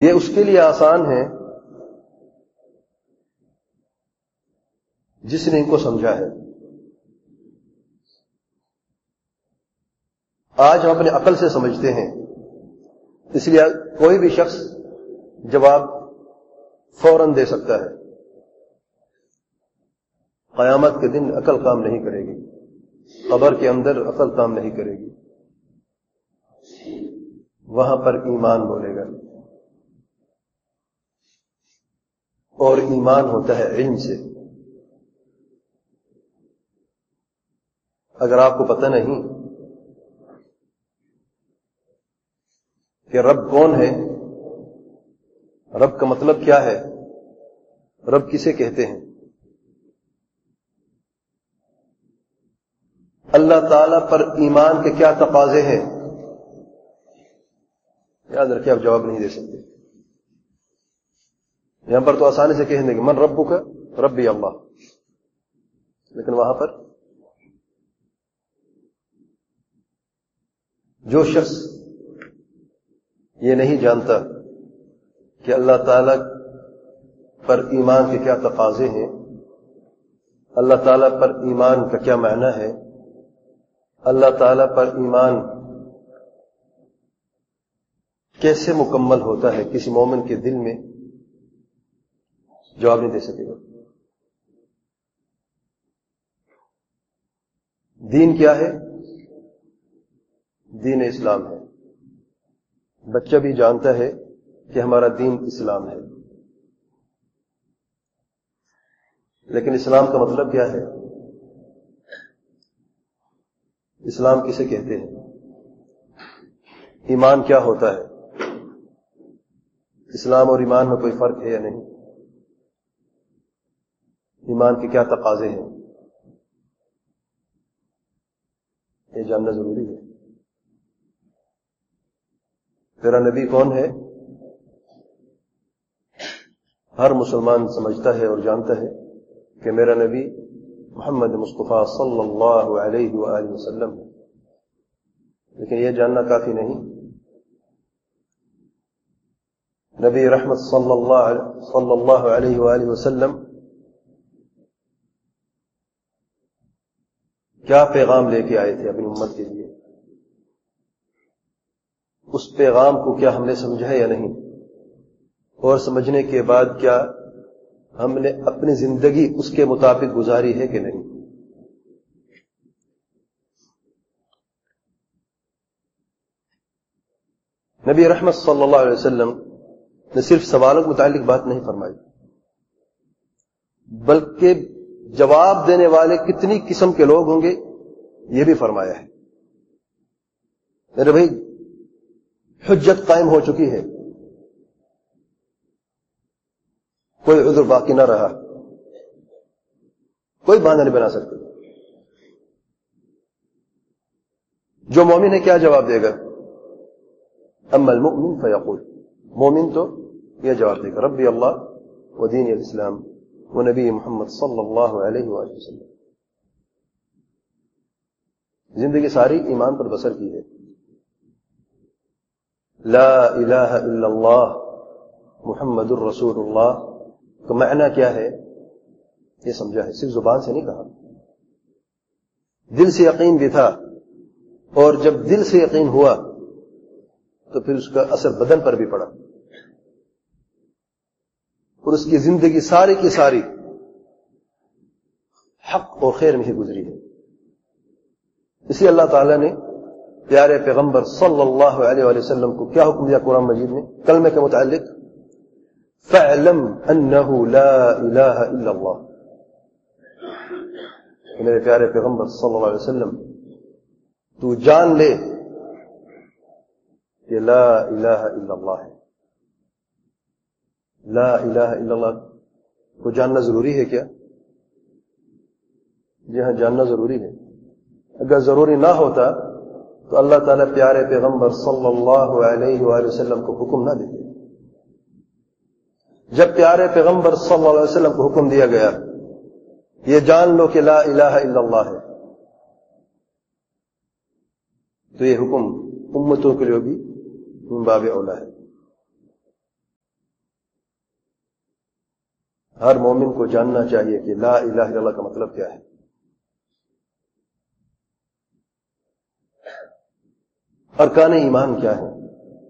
یہ اس کے لیے آسان ہے جس نے ان کو سمجھا ہے. آج ہم اپنے عقل سے سمجھتے ہیں، اس لیے کوئی بھی شخص جواب فوراً دے سکتا ہے. قیامت کے دن عقل کام نہیں کرے گی، قبر کے اندر عقل کام نہیں کرے گی، وہاں پر ایمان بولے گا. اور ایمان ہوتا ہے علم سے. اگر آپ کو پتہ نہیں کہ رب کون ہے، رب کا مطلب کیا ہے، رب کسے کہتے ہیں، اللہ تعالی پر ایمان کے کیا تقاضے ہیں، یاد رکھیں آپ جواب نہیں دے سکتے. یہاں پر تو آسانی سے کہنے کہ من ربک، ربی اللہ، لیکن وہاں پر جو شخص یہ نہیں جانتا کہ اللہ تعالی پر ایمان کے کیا تقاضے ہیں، اللہ تعالی پر ایمان کا کیا معنی ہے، اللہ تعالی پر ایمان کیسے مکمل ہوتا ہے کسی مومن کے دل میں، جواب نہیں دے سکے گا. دین کیا ہے؟ دین اسلام ہے. بچہ بھی جانتا ہے کہ ہمارا دین اسلام ہے، لیکن اسلام کا مطلب کیا ہے، اسلام کسے کہتے ہیں، ایمان کیا ہوتا ہے، اسلام اور ایمان میں کوئی فرق ہے یا نہیں، ایمان کے کیا تقاضے ہیں، یہ جاننا ضروری ہے. تیرا نبی کون ہے؟ ہر مسلمان سمجھتا ہے اور جانتا ہے کہ میرا نبی محمد مصطفیٰ صلی اللہ علیہ وآلہ وسلم ہے، لیکن یہ جاننا کافی نہیں. نبی رحمت صلی اللہ علیہ وآلہ وسلم کیا پیغام لے کے آئے تھے اپنی امت کے لیے، اس پیغام کو کیا ہم نے سمجھا یا نہیں، اور سمجھنے کے بعد کیا ہم نے اپنی زندگی اس کے مطابق گزاری ہے کہ نہیں. نبی رحمت صلی اللہ علیہ وسلم نے صرف سوالوں کے متعلق بات نہیں فرمائی، بلکہ جواب دینے والے کتنی قسم کے لوگ ہوں گے یہ بھی فرمایا ہے. میرے بھائی حجت قائم ہو چکی ہے، کوئی عذر باقی نہ رہا، کوئی بہانہ نہیں بنا سکتے. جو مومن ہے کیا جواب دے گا؟ اما المؤمن فیقول، مومن تو یہ جواب دے گا ربی اللہ و دین الاسلام و نبی محمد صلی اللہ علیہ وآلہ وسلم. زندگی ساری ایمان پر بسر کی ہے. لا الہ الا اللہ محمد الرسول اللہ کا معنی کیا ہے یہ سمجھا ہے، صرف زبان سے نہیں کہا، دل سے یقین بھی تھا، اور جب دل سے یقین ہوا تو پھر اس کا اثر بدن پر بھی پڑا، اور اس کی زندگی ساری کی ساری حق اور خیر میں ہی گزری ہے. اسی اللہ تعالیٰ نے پیارے پیغمبر صلی اللہ علیہ وآلہ وسلم کو کیا حکم دیا قرآن مجید میں کلمے کے متعلق؟ فَاعْلَمْ أَنَّهُ لَا إِلَهَ إِلَّا اللَّهُ. میرے پیارے پیغمبر صلی اللہ علیہ وسلم تو جان لے کہ لا الہ الا اللہ ہے. لا الہ الا اللہ کو جاننا ضروری ہے کیا؟ جی ہاں، جاننا ضروری ہے. اگر ضروری نہ ہوتا تو اللہ تعالیٰ پیارے پیغمبر صلی اللہ علیہ وآلہ وسلم کو حکم نہ دیتے. جب پیارے پیغمبر صلی اللہ علیہ وسلم کو حکم دیا گیا یہ جان لو کہ لا الہ الا اللہ ہے، تو یہ حکم امتوں کے لیے بھی من باب اولا ہے. ہر مومن کو جاننا چاہیے کہ لا الہ الا اللہ کا مطلب کیا ہے. ارکان ایمان کیا ہے؟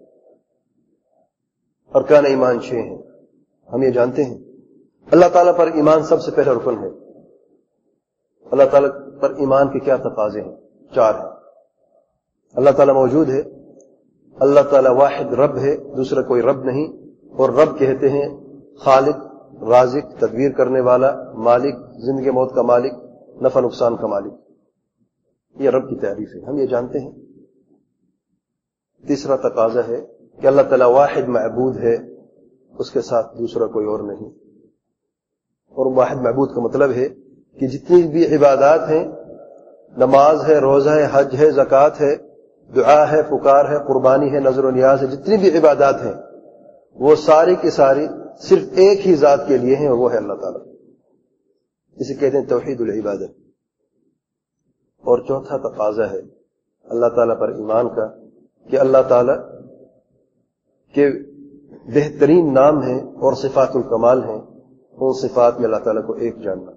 ارکان ایمان 6 ہیں، ہم یہ جانتے ہیں. اللہ تعالیٰ پر ایمان سب سے پہلا رکن ہے. اللہ تعالیٰ پر ایمان کے کیا تقاضے ہیں؟ 4 ہیں. اللہ تعالیٰ موجود ہے، اللہ تعالیٰ واحد رب ہے، دوسرا کوئی رب نہیں، اور رب کہتے ہیں خالق، رازق، تدبیر کرنے والا، مالک، زندگی موت کا مالک، نفع نقصان کا مالک. یہ رب کی تعریف ہے، ہم یہ جانتے ہیں. تیسرا تقاضا ہے کہ اللہ تعالیٰ واحد معبود ہے، اس کے ساتھ دوسرا کوئی اور نہیں. اور واحد معبود کا مطلب ہے کہ جتنی بھی عبادات ہیں، نماز ہے، روزہ ہے، حج ہے، زکوٰۃ ہے، دعا ہے، پکار ہے، قربانی ہے، نذر و نیاز ہے، جتنی بھی عبادات ہیں وہ ساری کی ساری صرف ایک ہی ذات کے لیے ہیں، اور وہ ہے اللہ تعالیٰ. اسے کہتے ہیں توحید العبادت. اور چوتھا تقاضا ہے اللہ تعالیٰ پر ایمان کا کہ اللہ تعالیٰ کے بہترین نام ہیں اور صفات الکمال ہیں، ان صفات میں اللہ تعالیٰ کو ایک جاننا.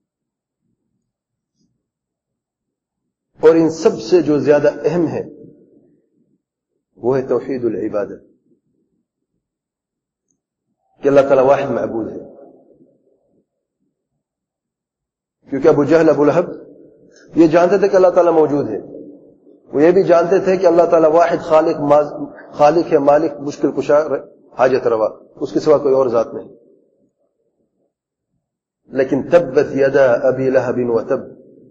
اور ان سب سے جو زیادہ اہم ہے وہ ہے توحید العبادت، کہ اللہ تعالیٰ واحد معبود ہے. کیونکہ ابو جہل، ابو لہب یہ جانتے تھے کہ اللہ تعالیٰ موجود ہے، وہ یہ بھی جانتے تھے کہ اللہ تعالیٰ واحد خالق ہے، مالک، مشکل کشا، حاجت روا، اس کے سوا کوئی اور ذات نہیں. لیکن تبت یدا ابی لہب وتب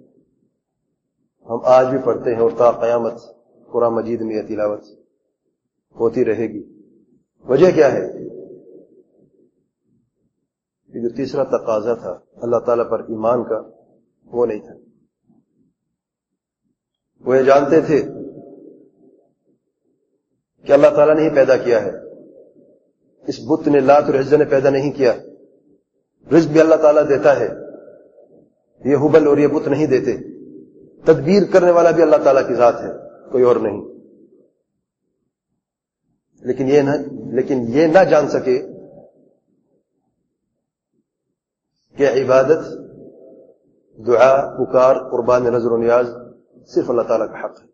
ہم آج بھی پڑھتے ہیں، اور تا قیامت قرآن مجید میں یہ تلاوت ہوتی رہے گی. وجہ کیا ہے؟ کہ جو تیسرا تقاضا تھا اللہ تعالیٰ پر ایمان کا، وہ نہیں تھا. وہ یہ جانتے تھے کہ اللہ تعالیٰ نے ہی پیدا کیا ہے، اس بت نے، لات اور عزا نے پیدا نہیں کیا. رزق بھی اللہ تعالیٰ دیتا ہے، یہ ہبل اور یہ بت نہیں دیتے. تدبیر کرنے والا بھی اللہ تعالیٰ کی ذات ہے، کوئی اور نہیں. لیکن یہ نہ جان سکے کہ عبادت، دعا، پکار، قربان، نذر و نیاز صرف اللہ تعالیٰ کا حق ہے.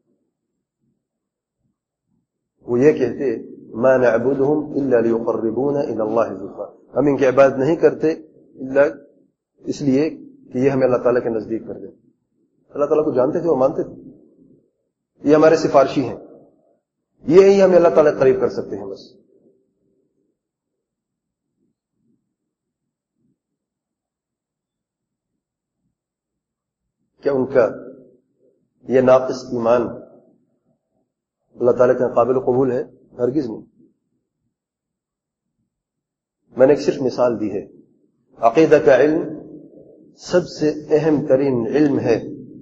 وہ یہ کہتے ما نعبدهم الا ليقربونا الى الله زلفى، ہم ان کی عبادت نہیں کرتے الا اس لیے کہ یہ ہمیں اللہ تعالیٰ کے نزدیک کر دے. اللہ تعالیٰ کو جانتے تھے، وہ مانتے تھے، یہ ہمارے سفارشی ہیں، یہ ہی ہمیں اللہ تعالیٰ قریب کر سکتے ہیں. بس کیا ان کا یہ ناقص ایمان اللہ تعالیٰ کے قابل قبول ہے؟ ہرگز نہیں. میں نے ایک صرف مثال دی ہے. عقیدہ کا علم سب سے اہم ترین علم ہے،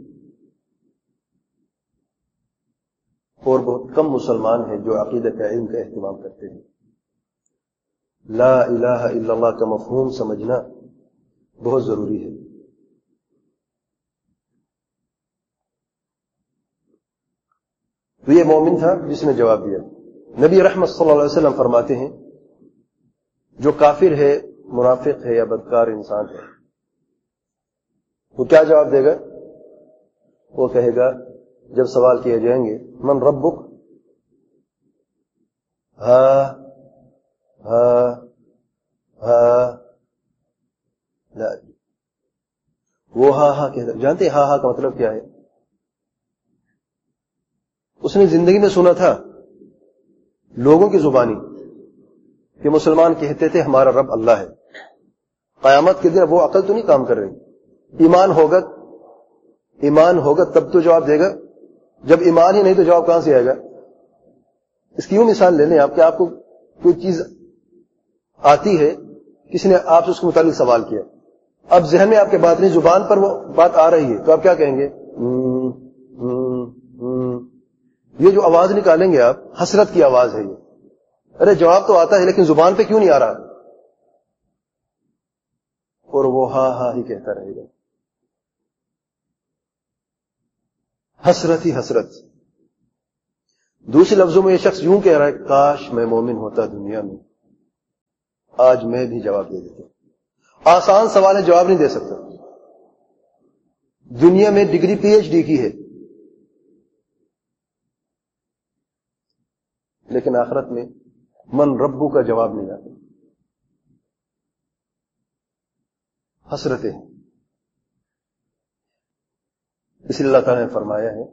اور بہت کم مسلمان ہیں جو عقیدہ کا علم کا اہتمام کرتے ہیں. لا الہ الا اللہ کا مفہوم سمجھنا بہت ضروری ہے. تو یہ مومن تھا جس نے جواب دیا. نبی رحمت صلی اللہ علیہ وسلم فرماتے ہیں جو کافر ہے، منافق ہے یا بدکار انسان ہے، وہ کیا جواب دے گا؟ وہ کہے گا جب سوال کیے جائیں گے من ربک، ہا ہا ہا لا، وہ ہاں ہاں کہتا. جانتے ہاں ہاں کا مطلب کیا ہے؟ اس نے زندگی میں سنا تھا لوگوں کی زبانی کہ مسلمان کہتے تھے ہمارا رب اللہ ہے. قیامت کے دن وہ عقل تو نہیں کام کر رہی. ایمان ہوگا تب تو جواب دے گا. جب ایمان ہی نہیں تو جواب کہاں سے آئے گا؟ اس کی یوں مثال لے لیں آپ کہ آپ کو کوئی چیز آتی ہے، کسی نے آپ سے اس کے متعلق سوال کیا، اب ذہن میں آپ کے بات نہیں، زبان پر وہ بات آ رہی ہے، تو آپ کیا کہیں گے؟ یہ جو آواز نکالیں گے آپ، حسرت کی آواز ہے یہ. ارے جواب تو آتا ہے لیکن زبان پہ کیوں نہیں آ رہا؟ اور وہ ہاں ہاں ہی کہتا رہے گا. حسرت ہی حسرت. دوسرے لفظوں میں یہ شخص یوں کہہ رہا ہے کاش میں مومن ہوتا دنیا میں، آج میں بھی جواب دے دیتا. آسان سوال ہے، جواب نہیں دے سکتا. دنیا میں ڈگری پی ایچ ڈی کی ہے، لیکن آخرت میں من ربو کا جواب نہیں آتا. حسرتیں ہیں. اس لیے اللہ تعالیٰ نے فرمایا ہے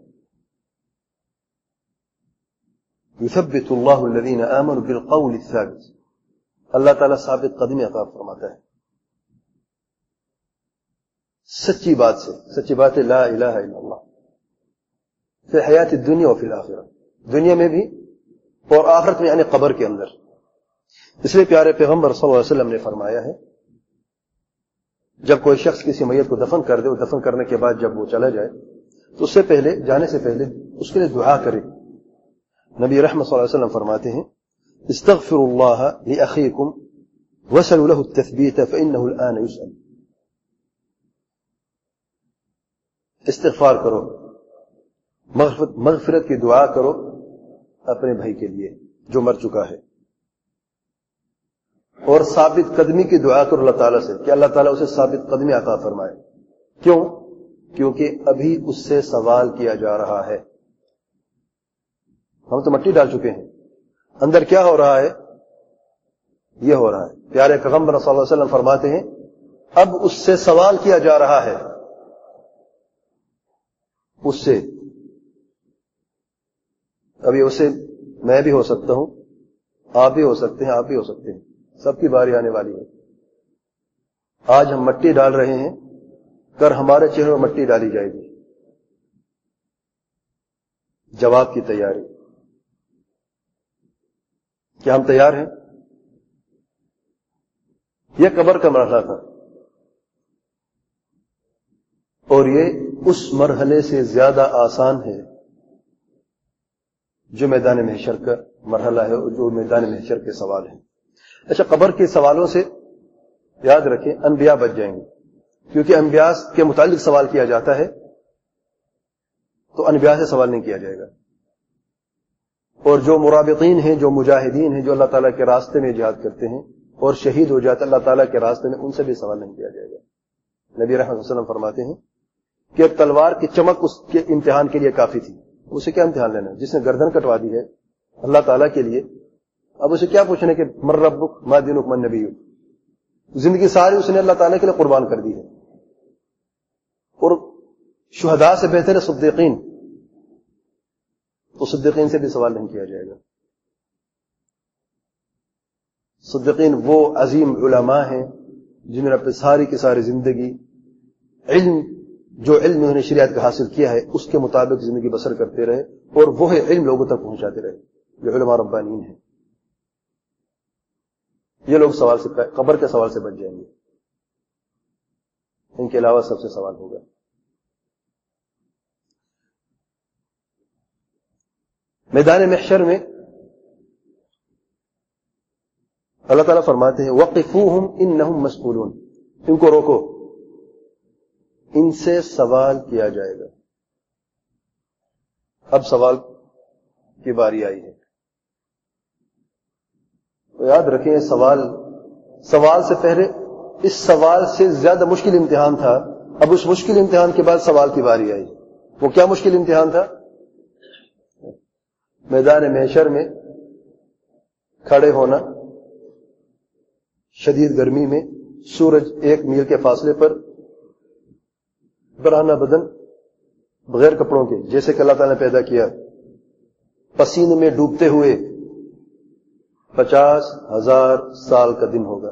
یثبت اللہ الذین آمنوا بالقول الثابت. اللہ تعالیٰ ثابت قدمی عطا فرماتا ہے سچی بات سے. سچی بات ہے لا الہ الا اللہ فی حیات الدنیا و فی الآخرہ، دنیا میں بھی اور آخرت میں، یعنی قبر کے اندر. اس لیے پیارے پیغمبر صلی اللہ علیہ وسلم نے فرمایا ہے جب کوئی شخص کسی میت کو دفن کر دے، دفن کرنے کے بعد جب وہ چلا جائے تو اس سے پہلے، جانے سے پہلے اس کے لیے دعا کرے. نبی رحمت صلی اللہ علیہ وسلم فرماتے ہیں استغفروا اللہ لأخیکم وسلوا له التثبیت فإنه الآن يسأل. استغفار کرو، مغفرت کی دعا کرو اپنے بھائی کے لیے جو مر چکا ہے، اور ثابت قدمی کی دعا کرو اللہ تعالیٰ سے کہ اللہ تعالیٰ اسے ثابت قدمی عطا فرمائے. کیوں؟ کیونکہ ابھی اس سے سوال کیا جا رہا ہے. ہم تو مٹی ڈال چکے ہیں، اندر کیا ہو رہا ہے؟ یہ ہو رہا ہے. پیارے پیغمبر صلی اللہ علیہ وسلم فرماتے ہیں اب اس سے سوال کیا جا رہا ہے. اس سے ابھی اسے میں بھی ہو سکتا ہوں، آپ بھی ہو سکتے ہیں، آپ بھی ہو سکتے ہیں، سب کی باری آنے والی ہے. آج ہم مٹی ڈال رہے ہیں، کر ہمارے چہروں میں مٹی ڈالی جائے گی. جواب کی تیاری. کیا ہم تیار ہیں؟ یہ قبر کا مرحلہ تھا، اور یہ اس مرحلے سے زیادہ آسان ہے جو میدان محشر کا مرحلہ ہے اور جو میدان محشر کے سوال ہیں. اچھا، قبر کے سوالوں سے یاد رکھیں انبیاء بچ جائیں گے، کیونکہ انبیاء کے متعلق سوال کیا جاتا ہے تو انبیاء سے سوال نہیں کیا جائے گا. اور جو مرابطین ہیں، جو مجاہدین ہیں، جو اللہ تعالیٰ کے راستے میں جہاد کرتے ہیں اور شہید ہو جاتے اللہ تعالیٰ کے راستے میں، ان سے بھی سوال نہیں کیا جائے گا. نبی رحمۃ اللہ علیہ وسلم فرماتے ہیں کہ تلوار کی چمک اس کے امتحان کے لیے کافی تھی. اسے کیا امتحان لینا؟ جس نے گردن کٹوا دی ہے اللہ تعالیٰ کے لیے، اب اسے کیا پوچھنا کہ من ربک ما دینک من نبیک؟ زندگی ساری اس نے اللہ تعالیٰ کے لیے قربان کر دی ہے. اور شہداء سے بہتر ہے صدیقین، تو صدیقین سے بھی سوال نہیں کیا جائے گا. صدیقین وہ عظیم علماء ہیں جنہوں نے اپنی ساری کی ساری زندگی جو علم انہوں نے شریعت کا حاصل کیا ہے اس کے مطابق زندگی بسر کرتے رہے، اور وہ علم لوگوں تک پہنچاتے رہے. جو علماء ربانین ہیں یہ لوگ سوال سے، قبر کے سوال سے بچ جائیں گے. ان کے علاوہ سب سے سوال ہوگا. میدان محشر میں اللہ تعالیٰ فرماتے ہیں وقفوہم انہم مسئولون، ان کو روکو، ان سے سوال کیا جائے گا. اب سوال کی باری آئی ہے. تو یاد رکھیں سوال سے پہلے اس سوال سے زیادہ مشکل امتحان تھا. اب اس مشکل امتحان کے بعد سوال کی باری آئی. وہ کیا مشکل امتحان تھا؟ میدان محشر میں کھڑے ہونا، شدید گرمی میں، سورج 1 میل کے فاصلے پر، برہنہ بدن، بغیر کپڑوں کے، جیسے کہ اللہ تعالیٰ نے پیدا کیا، پسینے میں ڈوبتے ہوئے 50,000 سال کا دن ہوگا.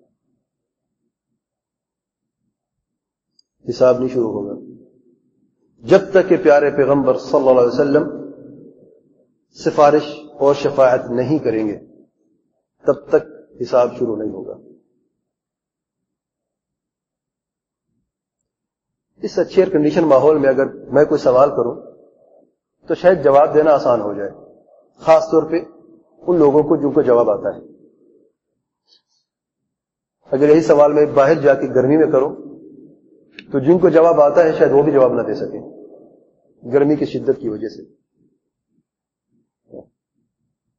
حساب نہیں شروع ہوگا جب تک کہ پیارے پیغمبر صلی اللہ علیہ وسلم سفارش اور شفاعت نہیں کریں گے، تب تک حساب شروع نہیں ہوگا. اس اچھے ایئر کنڈیشن ماحول میں اگر میں کوئی سوال کروں تو شاید جواب دینا آسان ہو جائے، خاص طور پہ ان لوگوں کو جن کو جواب آتا ہے. اگر یہی سوال میں باہر جا کے گرمی میں کروں تو جن کو جواب آتا ہے شاید وہ بھی جواب نہ دے سکیں گرمی کی شدت کی وجہ سے.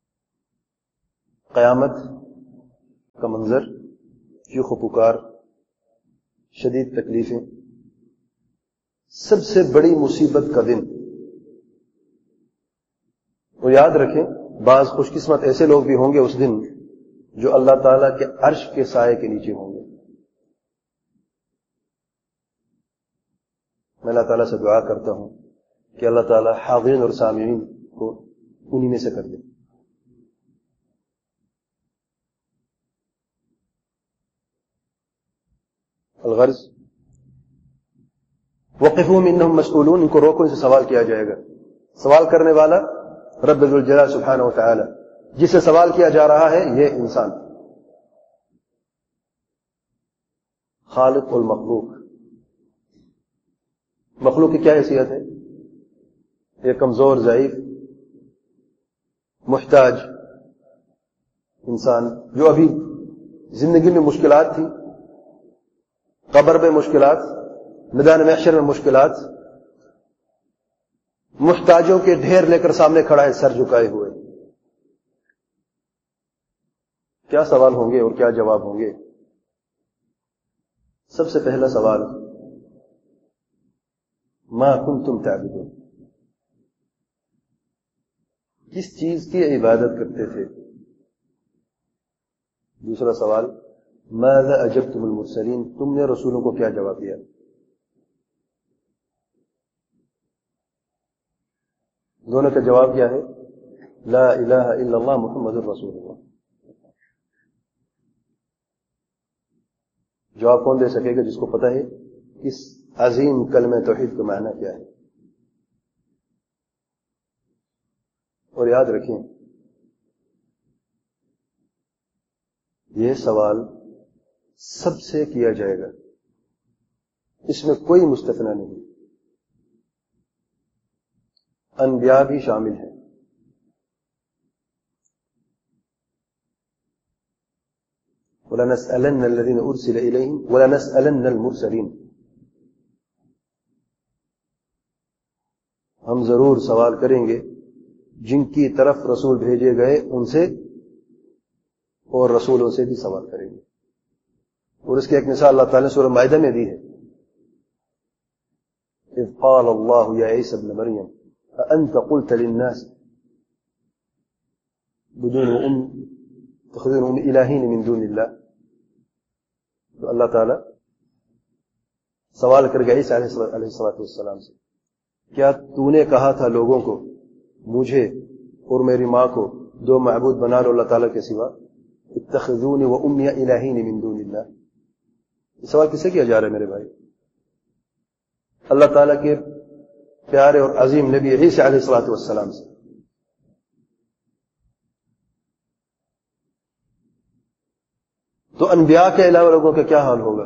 قیامت کا منظر، چیخ و پکار، شدید تکلیفیں، سب سے بڑی مصیبت کا دن. اور یاد رکھیں بعض خوش قسمت ایسے لوگ بھی ہوں گے اس دن جو اللہ تعالیٰ کے عرش کے سائے کے نیچے ہوں گے. میں اللہ تعالیٰ سے دعا کرتا ہوں کہ اللہ تعالیٰ حاضرین اور سامعین کو انہی میں سے کر دے. الغرض وقفوہم انہم مسئولون، ان کو روکو، ان سے سوال کیا جائے گا. سوال کرنے والا رب ذوالجلال سبحانہ وتعالی، جس سے سوال کیا جا رہا ہے یہ انسان. خالق المخلوق، مخلوق کی کیا حیثیت ہے؟ یہ کمزور، ضعیف، محتاج انسان جو ابھی زندگی میں مشکلات تھی، قبر میں مشکلات، میدان محشر میں مشکلات، محتاجوں کے ڈھیر لے کر سامنے کھڑا ہے سر جھکائے ہوئے. کیا سوال ہوں گے اور کیا جواب ہوں گے؟ سب سے پہلا سوال، ما کنتم تعبدون، کس چیز کی عبادت کرتے تھے؟ دوسرا سوال، ماذا اجبتم المرسلین، تم نے رسولوں کو کیا جواب دیا؟ دونوں کا جواب کیا ہے؟ لا الہ الا اللہ محمد الرسول اللہ. جواب کون دے سکے گا؟ جس کو پتہ ہے اس عظیم کلمہ توحید کا معنی کیا ہے. اور یاد رکھیں یہ سوال سب سے کیا جائے گا، اس میں کوئی مستثنی نہیں، انبیاء بھی شامل ہیں. وَلَنَسْأَلَنَّ الَّذِينَ أُرْسِلَ إِلَيْهِمْ وَلَنَسْأَلَنَّ الْمُرْسَلِينَ، ہم ضرور سوال کریں گے جن کی طرف رسول بھیجے گئے ان سے، اور رسولوں سے بھی سوال کریں گے. اور اس کی ایک مثال اللہ تعالیٰ نے سورہ مائدہ میں دی ہے. اذ قال اللہ یا عیسی ابن مریم اانت قلت للناس تخذونهم الہین من دون اللہ. تو اللہ تعالیٰ سوال کر گیا عیسی علیہ السلام سے، کیا تو نے کہا تھا لوگوں کو مجھے اور میری ماں کو دو معبود بنا لو اللہ تعالیٰ کے سوا؟ اتخذونی و امی الہین من دون اللہ. یہ سوال کس سے کیا جا رہا ہے میرے بھائی؟ اللہ تعالیٰ کے پیارے اور عظیم نبی عیسی علیہ السلام سے. تو انبیاء کے علاوہ لوگوں کا کیا حال ہوگا؟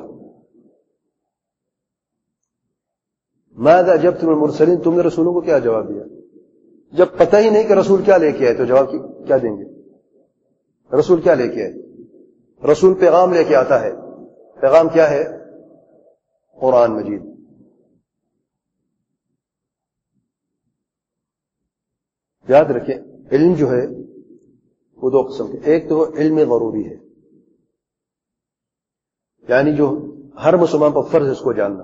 ماذا اجبتم المرسلین، تم نے رسولوں کو کیا جواب دیا؟ جب پتہ ہی نہیں کہ رسول کیا لے کے آئے تو جواب کیا دیں گے؟ رسول کیا لے کے آئے؟ رسول پیغام لے کے آتا ہے. پیغام کیا ہے؟ قرآن مجید. یاد رکھیں علم جو ہے وہ دو قسم کے، ایک تو علم ضروری ہے، یعنی جو ہر مسلمان پر فرض ہے اس کو جاننا.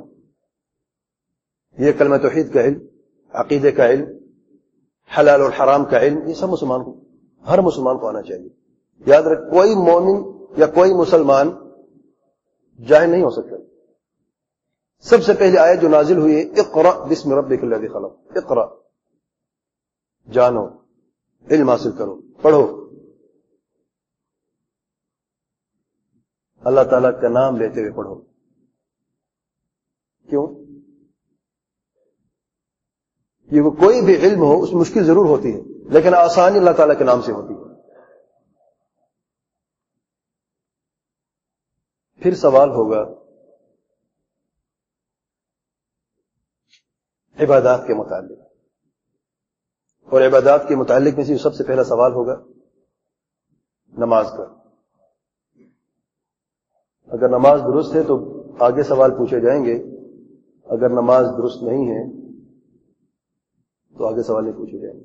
یہ کلمہ توحید کا علم، عقیدے کا علم، حلال اور حرام کا علم، یہ سب مسلمان کو، ہر مسلمان کو آنا چاہیے. یاد رکھ کوئی مومن یا کوئی مسلمان جاہل نہیں ہو سکتا. سب سے پہلی آیت جو نازل ہوئی ہے اقرأ بسم ربک الذی خلق، اقرأ، جانو، علم حاصل کرو، پڑھو. اللہ تعالیٰ کا نام لیتے ہوئے پڑھو. کیوں؟ یہ کوئی بھی علم ہو اس میں مشکل ضرور ہوتی ہے، لیکن آسانی اللہ تعالیٰ کے نام سے ہوتی ہے. پھر سوال ہوگا عبادات کے متعلق، اور عبادات کے متعلق میں سے سب سے پہلا سوال ہوگا نماز کا. اگر نماز درست ہے تو آگے سوال پوچھے جائیں گے، اگر نماز درست نہیں ہے تو آگے سوال نہیں پوچھے جائیں گے.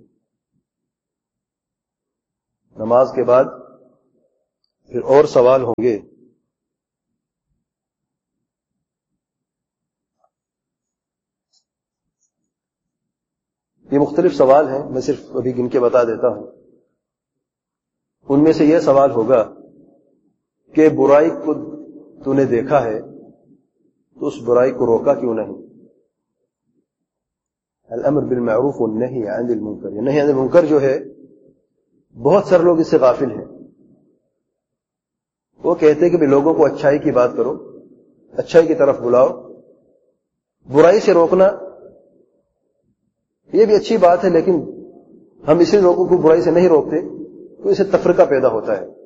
نماز کے بعد پھر اور سوال ہوں گے یہ مختلف سوال ہیں، میں صرف ابھی گن کے بتا دیتا ہوں. ان میں سے یہ سوال ہوگا کہ برائی کو تو نے دیکھا ہے تو اس برائی کو روکا کیوں نہیں؟ الامر بالمعروف والنہی عن المنکر، یہ نہی عن المنکر جو ہے بہت سارے لوگ اس سے غافل ہیں. وہ کہتے ہیں کہ بھی لوگوں کو اچھائی کی بات کرو، اچھائی کی طرف بلاؤ، برائی سے روکنا یہ بھی اچھی بات ہے، لیکن ہم اسی لوگوں کو برائی سے نہیں روکتے تو اسے تفرقہ پیدا ہوتا ہے.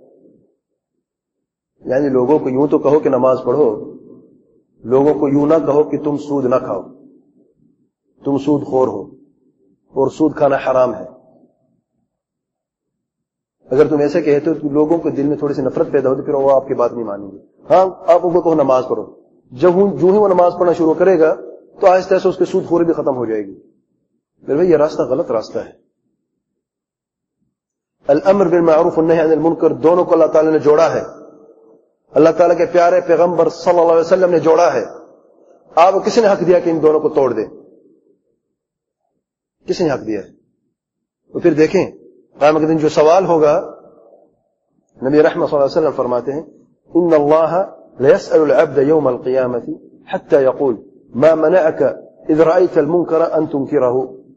یعنی لوگوں کو یوں تو کہو کہ نماز پڑھو، لوگوں کو یوں نہ کہو کہ تم سود نہ کھاؤ، تم سود خور ہو اور سود کھانا حرام ہے. اگر تم ایسے کہتے ہو تو لوگوں کے دل میں تھوڑی سی نفرت پیدا ہوتی، پھر وہ آپ کی بات نہیں مانیں گے. ہاں آپ ان کو کہو نماز پڑھو، جو ہی وہ نماز پڑھنا شروع کرے گا تو آہستہ آہستہ اس کی سود خوری بھی ختم ہو جائے گی. پھر بھائی یہ راستہ غلط راستہ ہے. الامر بالمعروف والنہی عن المنکر دونوں کو اللہ تعالی نے جوڑا ہے. اللہ تعالیٰ کے پیارے پیغمبر صلی اللہ علیہ وسلم نے جوڑا ہے. آپ کو کسی نے حق دیا کہ ان دونوں کو توڑ دے؟ کسی نے حق دیا ہے؟ تو پھر دیکھیں قیامت کے دن جو سوال ہوگا، نبی رحمت صلی اللہ علیہ وسلم فرماتے ہیں ان اللہ لیسأل العبد یوم القیامت حتی یقول ما منعک اذ رأیت المنکر ان تنکرہ.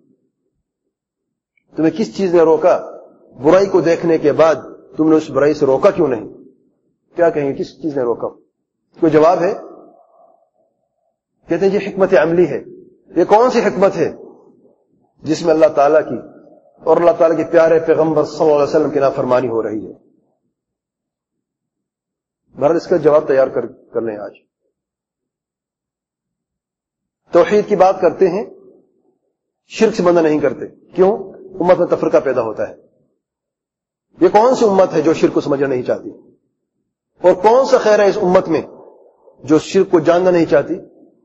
تمہیں کس چیز نے روکا برائی کو دیکھنے کے بعد تم نے اس برائی سے روکا کیوں نہیں؟ کیا کہیں گے کس چیز نے روکا؟ کوئی جواب ہے؟ کہتے ہیں یہ حکمت عملی ہے. یہ کون سی حکمت ہے جس میں اللہ تعالیٰ کی اور اللہ تعالیٰ کے پیارے پیغمبر صلی اللہ علیہ وسلم کی نافرمانی ہو رہی ہے؟ بہرحال اس کا جواب تیار کر لیں. آج توحید کی بات کرتے ہیں، شرک سے بندہ نہیں کرتے. کیوں؟ امت میں تفرقہ پیدا ہوتا ہے. یہ کون سی امت ہے جو شرک کو سمجھنا نہیں چاہتی؟ اور کون سا خیر ہے اس امت میں جو شرک کو جاننا نہیں چاہتی؟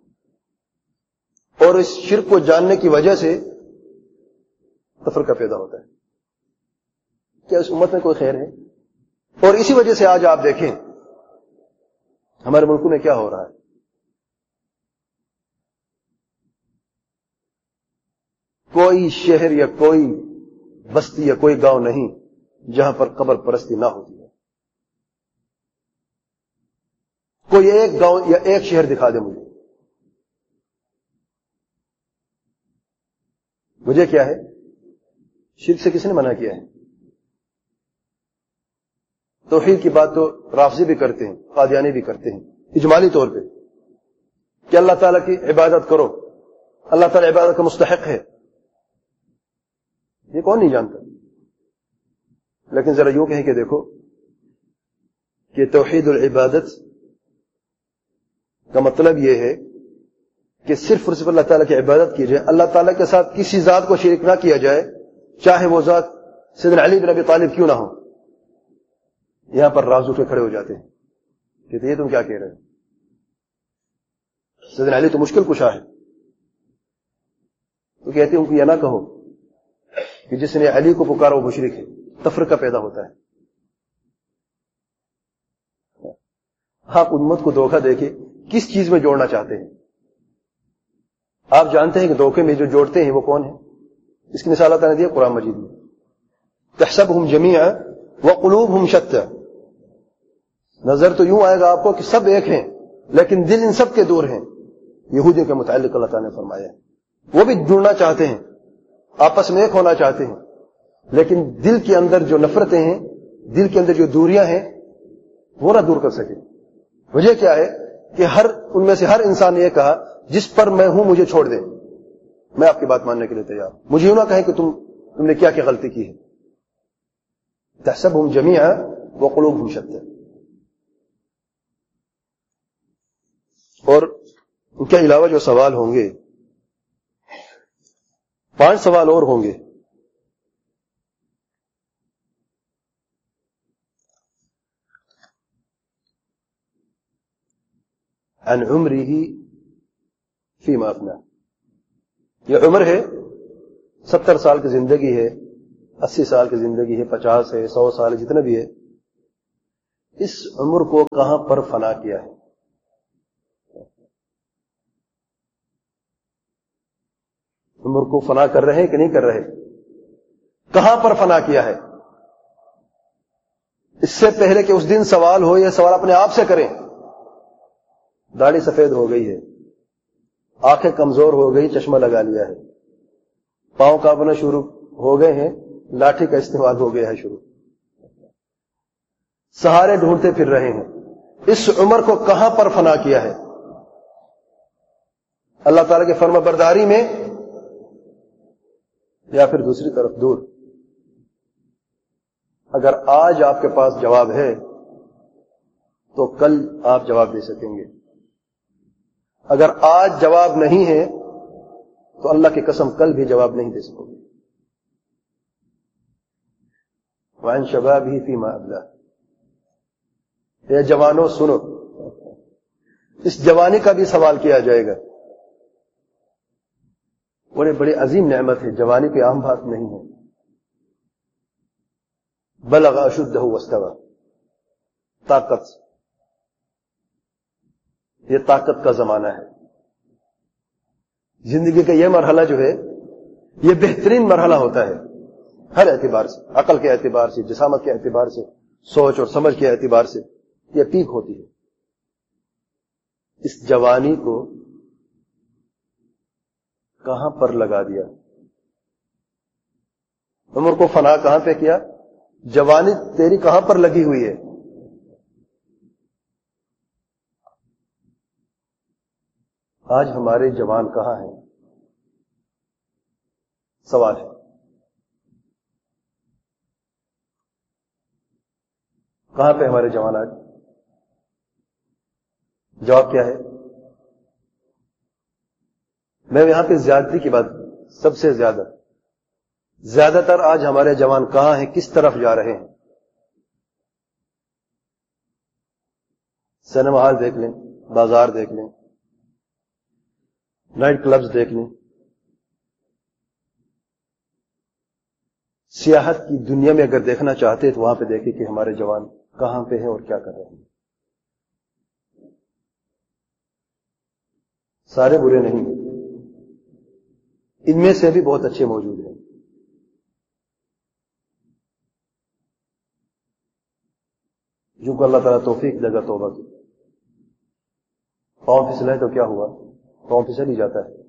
اور اس شرک کو جاننے کی وجہ سے تفرقہ پیدا ہوتا ہے. کیا اس امت میں کوئی خیر ہے؟ اور اسی وجہ سے آج آپ دیکھیں ہمارے ملک میں کیا ہو رہا ہے. کوئی شہر یا کوئی بستی یا کوئی گاؤں نہیں جہاں پر قبر پرستی نہ ہوتی ہے. کوئی ایک گاؤں یا ایک شہر دکھا دے مجھے کیا ہے؟ شرک سے کس نے منع کیا ہے؟ توحید کی بات تو رافضی بھی کرتے ہیں، قادیانی بھی کرتے ہیں اجمالی طور پہ کہ اللہ تعالیٰ کی عبادت کرو، اللہ تعالیٰ عبادت کا مستحق ہے. یہ کون نہیں جانتا؟ لیکن ذرا یوں کہیں کہ دیکھو کہ توحید العبادت کا مطلب یہ ہے کہ صرف اور صرف اللہ تعالیٰ کی عبادت کی جائے، اللہ تعالیٰ کے ساتھ کسی ذات کو شریک نہ کیا جائے، چاہے وہ ذات سیدنا علی بن ابی طالب کیوں نہ ہو. یہاں پر راز اٹھ کے کھڑے ہو جاتے ہیں، کہتے یہ تم کیا کہہ رہے ہو؟ سیدنا علی تو مشکل کشا ہے. تو کہتے ہیں ان کو یہ نہ کہو کہ جس نے علی کو پکارا وہ مشرک ہے. تفرقہ پیدا ہوتا ہے. آپ امت کو دھوکہ دے کے کس چیز میں جوڑنا چاہتے ہیں؟ آپ جانتے ہیں کہ دھوکے میں جو جوڑتے ہیں وہ کون ہے؟ اس کی مثال اللہ نے دیا قرآن مجید میں، تحسبهم جميعا وقلوبهم شتى. نظر تو یوں آئے گا آپ کو کہ سب ایک ہیں لیکن دل ان سب کے دور ہیں. یہودیوں کے متعلق اللہ تعالیٰ نے فرمایا ہے وہ بھی جڑنا چاہتے ہیں، آپس میں ایک ہونا چاہتے ہیں، لیکن دل کے اندر جو نفرتیں ہیں، دل کے اندر جو دوریاں ہیں وہ نہ دور کر سکے. وجہ کیا ہے کہ ان میں سے ہر انسان نے یہ کہا جس پر میں ہوں مجھے چھوڑ دے، میں آپ کی بات ماننے کے لیے تیار. مجھے یوں نہ کہیں کہ تم نے کیا غلطی کی ہے. تحسبهم جميعا وقلوبهم شتى. اور ان کے علاوہ جو سوال ہوں گے 5 سوال اور ہوں گے. عن عمره فيما افنى. یہ عمر ہے، 70 سال کی زندگی ہے، 80 سال کی زندگی ہے، 50 ہے، 100 سال ہے، جتنا بھی ہے، اس عمر کو کہاں پر فنا کیا ہے؟ عمر کو فنا کر رہے ہیں کہ نہیں کر رہے؟ کہاں پر فنا کیا ہے؟ اس سے پہلے کہ اس دن سوال ہو، یہ سوال اپنے آپ سے کریں. داڑھی سفید ہو گئی ہے، آنکھیں کمزور ہو گئی، چشمہ لگا لیا ہے، پاؤں کانپنا شروع ہو گئے ہیں، لاٹھی کا استعمال ہو گیا ہے شروع، سہارے ڈھونڈتے پھر رہے ہیں. اس عمر کو کہاں پر فنا کیا ہے؟ اللہ تعالیٰ کے فرما برداری میں یا پھر دوسری طرف دور؟ اگر آج آپ کے پاس جواب ہے تو کل آپ جواب دے سکیں گے. اگر آج جواب نہیں ہے تو اللہ کی قسم کل بھی جواب نہیں دے سکو گے. وَعَنْ شَبَابِهِ فِيمَا أَبْلَىٰ. اے جوانوں سنو، اس جوانی کا بھی سوال کیا جائے گا. بڑی عظیم نعمت ہے، جوانی کوئی عام بات نہیں ہے. بلغ اشدہ واستوى، طاقت، یہ طاقت کا زمانہ ہے. زندگی کا یہ مرحلہ جو ہے یہ بہترین مرحلہ ہوتا ہے ہر اعتبار سے، عقل کے اعتبار سے، جسامت کے اعتبار سے، سوچ اور سمجھ کے اعتبار سے یہ پیک ہوتی ہے. اس جوانی کو کہاں پر لگا دیا؟ عمر کو فنا کہاں پہ کیا؟ جوانی تیری کہاں پر لگی ہوئی ہے؟ آج ہمارے جوان کہاں ہیں؟ سوال ہے. کہاں پہ ہمارے جوان آج؟ جواب کیا ہے؟ میں یہاں پہ زیادتی کی بات، سب سے زیادہ تر آج ہمارے جوان کہاں ہیں، کس طرف جا رہے ہیں؟ سینما ہال دیکھ لیں، بازار دیکھ لیں، نائٹ کلبز دیکھ لیں، سیاحت کی دنیا میں اگر دیکھنا چاہتے ہیں تو وہاں پہ دیکھیں کہ ہمارے جوان کہاں پہ ہیں اور کیا کر رہے ہیں. سارے برے نہیں، ان میں سے بھی بہت اچھے موجود ہیں. جو کہ اللہ تعالیٰ توفیق دے گا توبہ کی. پاؤں پھسلا ہے تو کیا ہوا؟ پاؤں پھسل ہی جاتا ہے،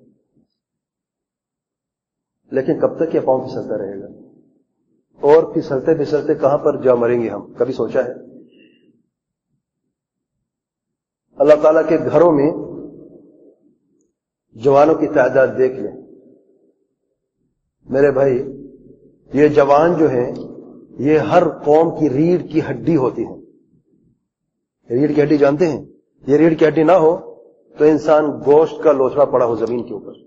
لیکن کب تک یہ پاؤں پھسلتا رہے گا؟ اور پھسلتے پھسلتے کہاں پر جا مریں گے ہم؟ کبھی سوچا ہے؟ اللہ تعالیٰ کے گھروں میں جوانوں کی تعداد دیکھ لیں. میرے بھائی، یہ جوان جو ہیں یہ ہر قوم کی ریڑھ کی ہڈی ہوتی ہیں. ریڑھ کی ہڈی جانتے ہیں؟ یہ ریڑھ کی ہڈی نہ ہو تو انسان گوشت کا لوتھڑا پڑا ہو زمین کے اوپر.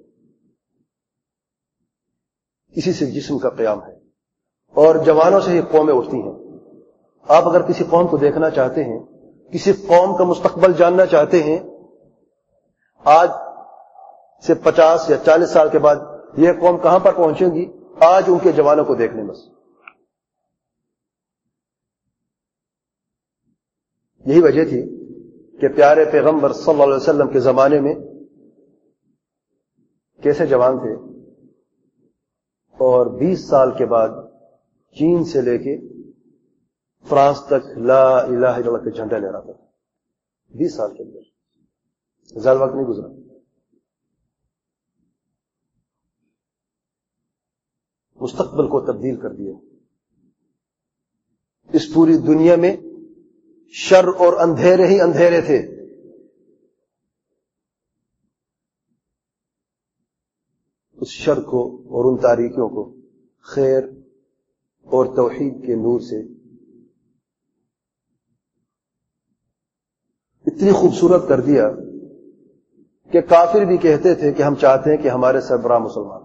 اسی سے جسم کا قیام ہے، اور جوانوں سے ہی قومیں اٹھتی ہیں. آپ اگر کسی قوم کو دیکھنا چاہتے ہیں، کسی قوم کا مستقبل جاننا چاہتے ہیں، آج سے 50 یا 40 سال کے بعد یہ قوم کہاں پر پہنچے گی؟ آج ان کے جوانوں کو دیکھ لیں بس. یہی وجہ تھی کہ پیارے پیغمبر صلی اللہ علیہ وسلم کے زمانے میں کیسے جوان تھے، اور 20 سال کے بعد چین سے لے کے فرانس تک لا الہ الا اللہ کے جھنڈا لہراتا تھا. 20 سال کے اندر، زیادہ وقت نہیں گزرا. مستقبل کو تبدیل کر دیا. اس پوری دنیا میں شر اور اندھیرے ہی اندھیرے تھے. اس شر کو اور ان تاریکیوں کو خیر اور توحید کے نور سے اتنی خوبصورت کر دیا کہ کافر بھی کہتے تھے کہ ہم چاہتے ہیں کہ ہمارے سربراہ مسلمان.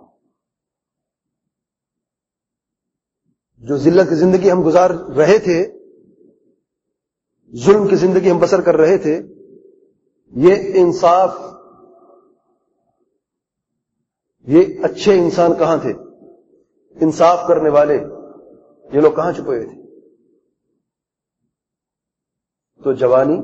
جو ذلت کی زندگی ہم گزار رہے تھے، ظلم کی زندگی ہم بسر کر رہے تھے، یہ انصاف، یہ اچھے انسان کہاں تھے؟ انصاف کرنے والے یہ لوگ کہاں چھپے تھے؟ تو جوانی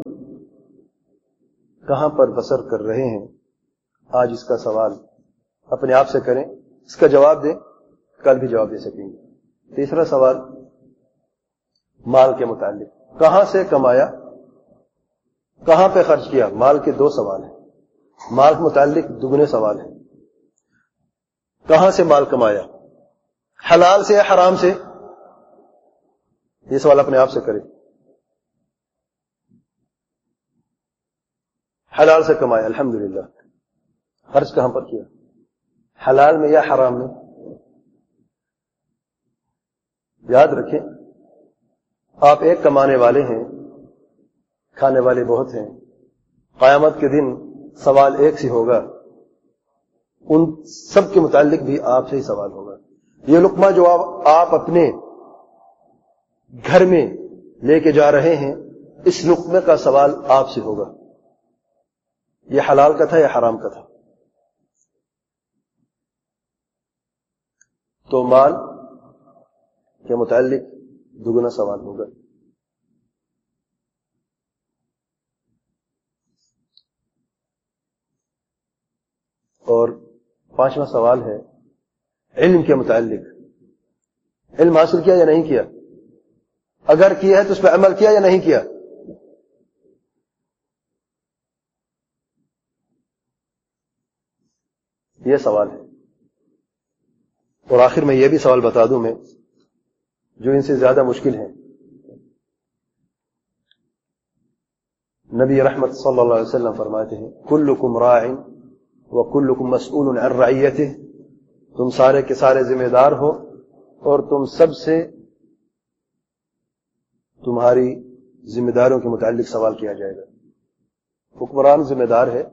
کہاں پر بسر کر رہے ہیں؟ آج اس کا سوال اپنے آپ سے کریں. اس کا جواب دیں، کل بھی جواب دے سکیں گے۔ تیسرا سوال مال کے متعلق، کہاں سے کمایا، کہاں پہ خرچ کیا؟ مال کے دو سوال ہیں، مال کے متعلق دگنے سوال ہیں۔ کہاں سے مال کمایا، حلال سے یا حرام سے؟ یہ سوال اپنے آپ سے کریں۔ حلال سے کمایا، الحمدللہ۔ خرچ کہاں پر کیا، حلال میں یا حرام میں؟ یاد رکھیں، آپ ایک کمانے والے ہیں، کھانے والے بہت ہیں۔ قیامت کے دن سوال ایک سے ہوگا، ان سب کے متعلق بھی آپ سے ہی سوال ہوگا۔ یہ لقمہ جو آپ اپنے گھر میں لے کے جا رہے ہیں، اس لقمے کا سوال آپ سے ہوگا، یہ حلال کا تھا یا حرام کا تھا؟ تو مال کے متعلق دگنا سوال ہوگا۔ اور پانچواں سوال ہے علم کے متعلق، علم حاصل کیا یا نہیں کیا؟ اگر کیا ہے تو اس پہ عمل کیا یا نہیں کیا؟ یہ سوال ہے۔ اور آخر میں یہ بھی سوال بتا دوں میں، جو ان سے زیادہ مشکل ہے۔ نبی رحمت صلی اللہ علیہ وسلم فرماتے ہیں کلکم راع وکلکم مسئول عن رعیتہ، تم سارے کے سارے ذمہ دار ہو اور تم سب سے تمہاری ذمہ داریوں کے متعلق سوال کیا جائے گا۔ حکمران ذمہ دار ہے،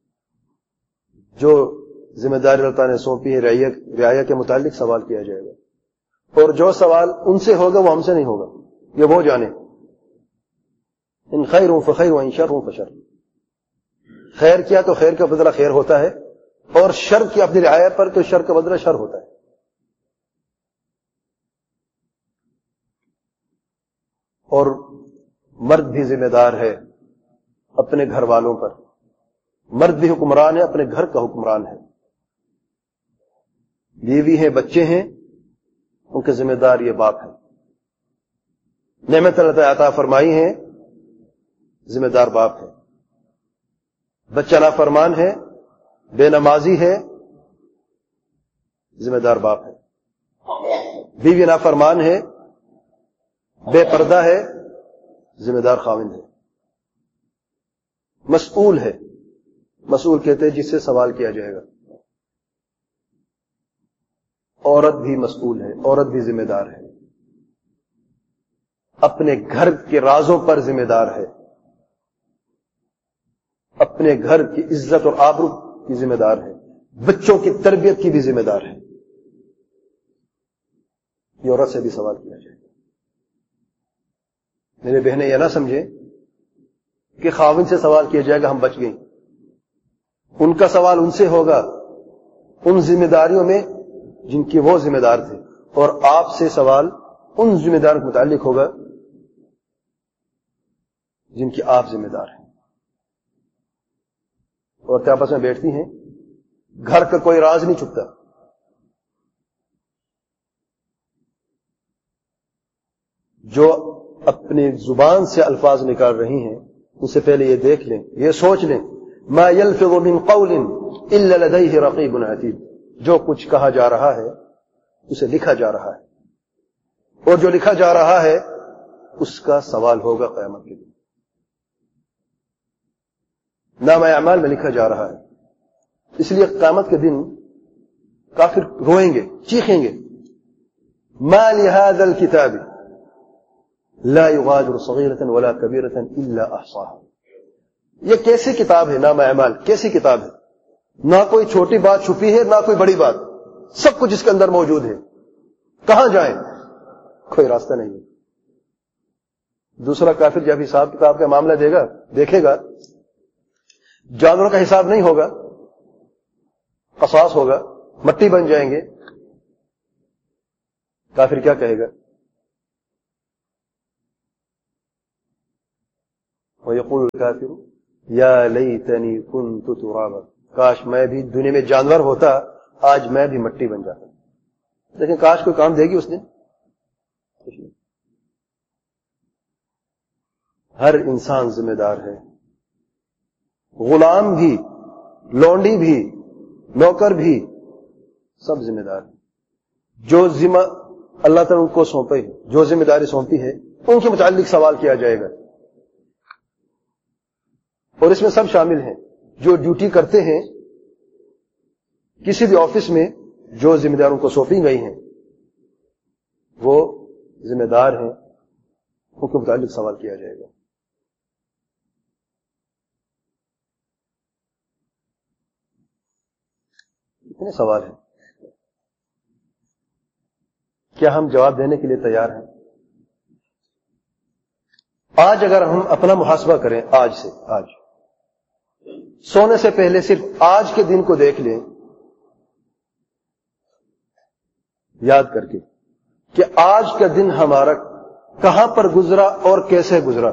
جو ذمہ داری اللہ تعالیٰ نے سونپی ہے رعایا کے متعلق سوال کیا جائے گا، اور جو سوال ان سے ہوگا وہ ہم سے نہیں ہوگا، یہ وہ جانے۔ ان خیر فخیر وان شر فشر، خیر کیا تو خیر کا بدلہ خیر ہوتا ہے، اور شر کی اپنی رعایا پر تو شر کا بدلہ شر ہوتا ہے۔ اور مرد بھی ذمہ دار ہے اپنے گھر والوں پر، مرد بھی حکمران ہے، اپنے گھر کا حکمران ہے۔ بیوی ہیں، بچے ہیں، ان کے ذمہ دار یہ باپ ہے۔ نعمت اللہ عطا فرمائی ہے، ذمہ دار باپ ہے۔ بچہ نافرمان ہے، بے نمازی ہے، ذمہ دار باپ ہے۔ بیوی نافرمان ہے، بے پردہ ہے، ذمہ دار خاوند ہے۔ مسئول ہے، مسئول کہتے ہیں جس سے سوال کیا جائے گا۔ عورت بھی مسئول ہے، عورت بھی ذمہ دار ہے، اپنے گھر کے رازوں پر ذمہ دار ہے، اپنے گھر کی عزت اور آبرو کی ذمہ دار ہے، بچوں کی تربیت کی بھی ذمہ دار ہے۔ یہ عورت سے بھی سوال کیا جائے گا۔ میرے بہنیں یہ نہ سمجھیں کہ خاوند سے سوال کیا جائے گا ہم بچ گئیں، ان کا سوال ان سے ہوگا، ان ذمہ داریوں میں جن کی وہ ذمہ دار تھے، اور آپ سے سوال ان ذمہ داروں کے متعلق ہوگا جن کی آپ ذمہ دار ہیں۔ اور آپس میں بیٹھتی ہیں، گھر کا کوئی راز نہیں چھپتا۔ جو اپنی زبان سے الفاظ نکال رہی ہیں اس سے پہلے یہ دیکھ لیں، یہ سوچ لیں، ما يلفظ من قول الا لديه رقیب عتید، جو کچھ کہا جا رہا ہے اسے لکھا جا رہا ہے، اور جو لکھا جا رہا ہے اس کا سوال ہوگا قیامت کے دن۔ نام اعمال میں لکھا جا رہا ہے، اس لیے قیامت کے دن کافر روئیں گے، چیخیں گے، ما لهذا الكتاب لا يغادر صغيرة ولا كبيرة الا احصاها۔ یہ کیسی کتاب ہے؟ نام اعمال کیسی کتاب ہے؟ نہ کوئی چھوٹی بات چھپی ہے، نہ کوئی بڑی بات، سب کچھ اس کے اندر موجود ہے۔ کہاں جائیں؟ کوئی راستہ نہیں ہے۔ دوسرا کافر جب حساب کتاب کا معاملہ دے گا، دیکھے گا، جانوروں کا حساب نہیں ہوگا، قصاص ہوگا، مٹی بن جائیں گے۔ کافر کیا کہے گا؟ وَيَقُولُ الْكَافِرُ يَا لَيْتَنِي كُنْتُ تُرَابًا، کاش میں بھی دنیا میں جانور ہوتا، آج میں بھی مٹی بن جاتا. لیکن کاش کوئی کام دے گی اس دن. ہر انسان ذمہ دار ہے، غلام بھی، لونڈی بھی، نوکر بھی، سب ذمہ دار ہیں. جو ذمہ اللہ تعالیٰ ان کو سونپے، جو ذمہ داری سونپی ہے، ان کے متعلق سوال کیا جائے گا. اور اس میں سب شامل ہیں جو ڈیوٹی کرتے ہیں کسی بھی آفس میں، جو ذمہ داروں کو سونپی گئی ہیں وہ ذمہ دار ہیں، ان کے متعلق سوال کیا جائے گا. کتنے سوال ہیں؟ کیا ہم جواب دینے کے لیے تیار ہیں؟ آج اگر ہم اپنا محاسبہ کریں، آج سے، آج سونے سے پہلے صرف آج کے دن کو دیکھ لیں یاد کر کے کہ آج کا دن ہمارا کہاں پر گزرا اور کیسے گزرا.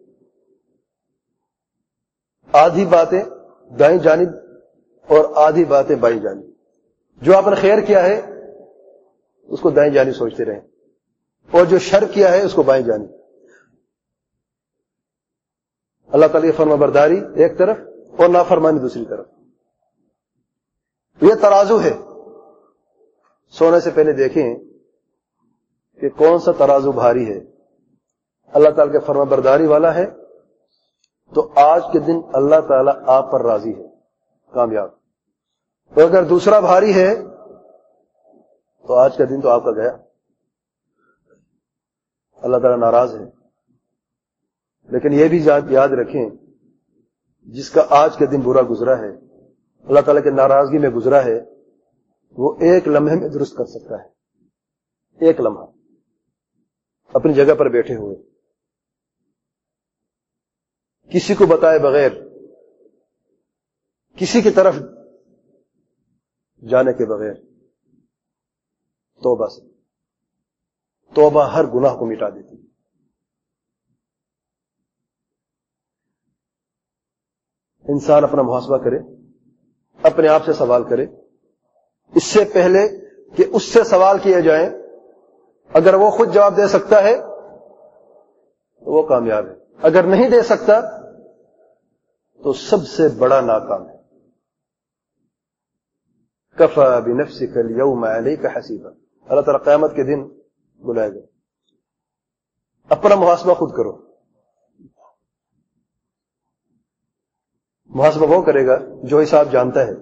آدھی باتیں دائیں جانب اور آدھی باتیں بائیں جانب. جو آپ نے خیر کیا ہے اس کو دائیں جانب سوچتے رہیں، اور جو شر کیا ہے اس کو بائیں جانب. اللہ تعالیٰ کی فرما برداری ایک طرف اور نافرمانی دوسری طرف. یہ ترازو ہے. سونے سے پہلے دیکھیں کہ کون سا ترازو بھاری ہے. اللہ تعالیٰ کے فرما برداری والا ہے تو آج کے دن اللہ تعالیٰ آپ پر راضی ہے، کامیاب. تو اگر دوسرا بھاری ہے تو آج کا دن تو آپ کا گیا، اللہ تعالیٰ ناراض ہے. لیکن یہ بھی یاد رکھیں جس کا آج کا دن برا گزرا ہے، اللہ تعالیٰ کے ناراضگی میں گزرا ہے، وہ ایک لمحے میں درست کر سکتا ہے. ایک لمحہ اپنی جگہ پر بیٹھے ہوئے، کسی کو بتائے بغیر، کسی کی طرف جانے کے بغیر. توبہ سے، توبہ ہر گناہ کو مٹا دیتی ہے. انسان اپنا محاسبہ کرے، اپنے آپ سے سوال کرے اس سے پہلے کہ اس سے سوال کیے جائیں. اگر وہ خود جواب دے سکتا ہے تو وہ کامیاب ہے، اگر نہیں دے سکتا تو سب سے بڑا ناکام ہے. کفا بنفسک اليوم علیک حسیبا. اللہ تعالیٰ قیامت کے دن بلائے گا. اپنا محاسبہ خود کرو. محاسبہ وہ کرے گا جو حساب جانتا ہے.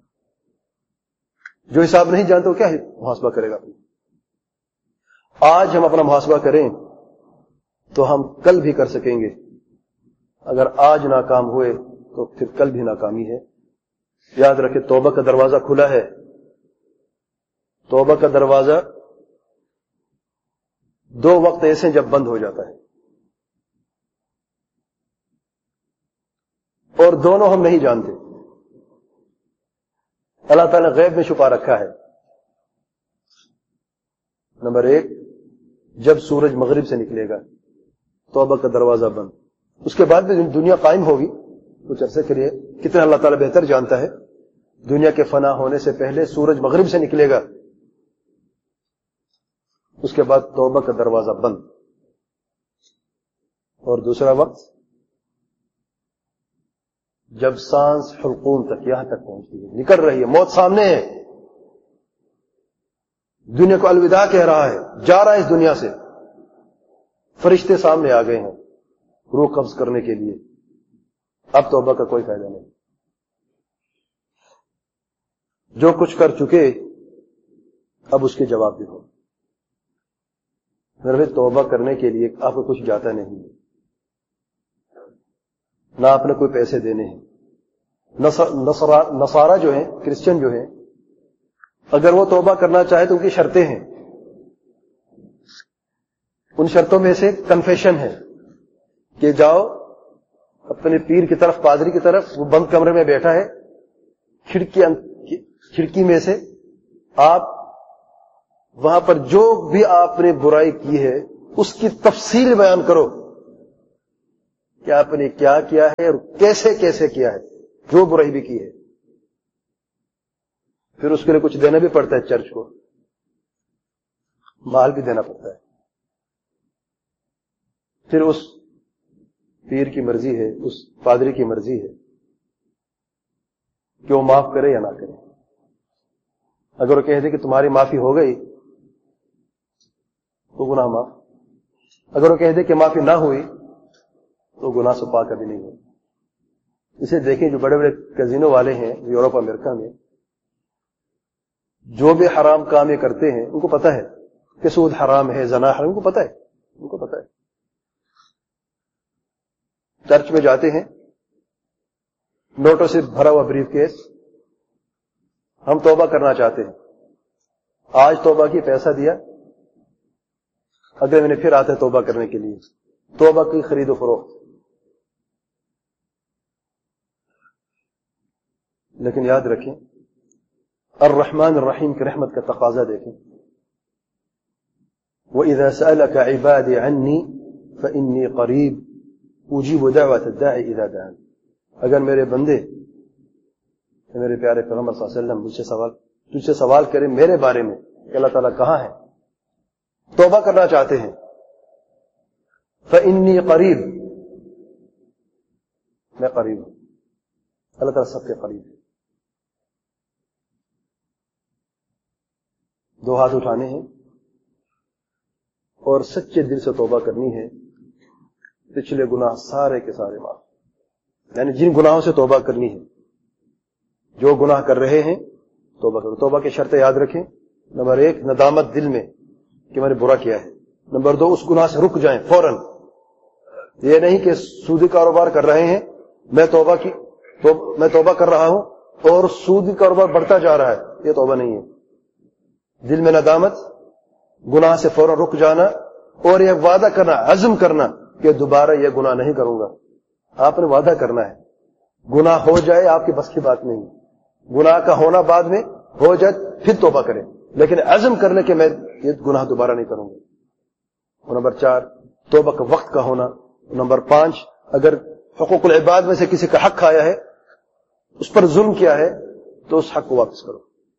جو حساب نہیں جانتا وہ کیا محاسبہ کرے گا. آج ہم اپنا محاسبہ کریں تو ہم کل بھی کر سکیں گے. اگر آج ناکام ہوئے تو پھر کل بھی ناکامی ہے. یاد رکھیں توبہ کا دروازہ کھلا ہے. توبہ کا دروازہ دو وقت ایسے جب بند ہو جاتا ہے اور دونوں ہم نہیں جانتے. اللہ تعالیٰ نے غیب میں چھپا رکھا ہے. نمبر ایک، جب سورج مغرب سے نکلے گا توبہ کا دروازہ بند. اس کے بعد بھی دنیا قائم ہوگی کچھ عرصے کے لیے. کتنا اللہ تعالیٰ بہتر جانتا ہے. دنیا کے فنا ہونے سے پہلے سورج مغرب سے نکلے گا، اس کے بعد توبہ کا دروازہ بند. اور دوسرا وقت جب سانس حلقوم تک، یہاں تک پہنچتی ہے، نکل رہی ہے، موت سامنے ہے، دنیا کو الوداع کہہ رہا ہے، جا رہا ہے اس دنیا سے. فرشتے سامنے آ گئے ہیں روح قبض کرنے کے لیے. اب توبہ کا کوئی فائدہ نہیں. جو کچھ کر چکے اب اس کے جواب بھی ہو. میرے توبہ کرنے کے لیے آپ کو کچھ جاتا نہیں ہے، نہ آپ نے کوئی پیسے دینے ہیں. نصارہ جو ہیں، کرسچن جو ہیں، اگر وہ توبہ کرنا چاہے تو ان کی شرطیں ہیں. ان شرطوں میں سے کنفیشن ہے کہ جاؤ اپنے پیر کی طرف، پادری کی طرف، وہ بند کمرے میں بیٹھا ہے، کھڑکی میں سے آپ وہاں پر جو بھی آپ نے برائی کی ہے اس کی تفصیل بیان کرو کہ آپ نے کیا کیا ہے اور کیسے کیسے کیا ہے، جو برائی بھی کی ہے. پھر اس کے لیے کچھ دینا بھی پڑتا ہے، چرچ کو مال بھی دینا پڑتا ہے، پھر اس پیر کی مرضی ہے، اس پادری کی مرضی ہے کہ وہ معاف کرے یا نہ کرے۔ اگر وہ کہہ دے کہ تمہاری معافی ہو گئی تو گناہ معاف، اگر وہ کہہ دے کہ معافی نہ ہوئی تو گناہ سے پاک کبھی نہیں ہوگا۔ اسے دیکھیں جو بڑے بڑے کزینو والے ہیں یورپ امریکہ میں، جو بھی حرام کام یہ کرتے ہیں ان کو پتہ ہے کہ سود حرام ہے، زنا حرام، ان کو پتہ ہے، ان کو پتہ ہے۔ چرچ میں جاتے ہیں، نوٹوں سے بھرا ہوا بریف کیس، ہم توبہ کرنا چاہتے ہیں، آج توبہ کی پیسہ دیا، اگلے مہینے پھر آتے ہیں توبہ کرنے کے لیے، توبہ کی خرید و فروخت۔ لیکن یاد رکھیں الرحمن الرحیم کی رحمت کا تقاضا دیکھیں، وَإِذَا سَأَلَكَ عِبَادِي عَنِّي فَإِنِّي قَرِيبٌ أُجِيبُ دَعْوَةَ الدَّاعِ إِذَا دَعَانِ۔ اگر میرے بندے، میرے پیارے پیغمبر صلی اللہ علیہ وسلم تجھ سے سوال کریں میرے بارے میں کہ اللہ تعالیٰ کہاں ہے، توبہ کرنا چاہتے ہیں، فَإِنِّي قَرِيبٌ، میں قریب ہوں۔ اللہ تعالیٰ سب کے قریب ہے۔ دو ہاتھ اٹھانے ہیں اور سچے دل سے توبہ کرنی ہے، پچھلے گناہ سارے کے سارے معاف، یعنی جن گناہوں سے توبہ کرنی ہے، جو گناہ کر رہے ہیں توبہ کرو۔ توبہ کی شرطیں یاد رکھیں، نمبر 1 ندامت دل میں کہ میں نے برا کیا ہے، نمبر 2 اس گناہ سے رک جائیں فوراً، یہ نہیں کہ سودی کاروبار کر رہے ہیں، میں توبہ کر رہا ہوں اور سودی کاروبار بڑھتا جا رہا ہے، یہ توبہ نہیں ہے۔ دل میں ندامت، گناہ سے فوراً رک جانا اور یہ وعدہ کرنا، عزم کرنا کہ دوبارہ یہ گناہ نہیں کروں گا۔ آپ نے وعدہ کرنا ہے، گناہ ہو جائے آپ کی بس کی بات نہیں، گناہ کا ہونا بعد میں ہو جائے پھر توبہ کریں، لیکن عزم کرنے کہ میں یہ گناہ دوبارہ نہیں کروں گا۔ اور نمبر 4 توبہ کا وقت کا ہونا۔ نمبر 5 اگر حقوق العباد میں سے کسی کا حق آیا ہے، اس پر ظلم کیا ہے، تو اس حق کو واپس کرو۔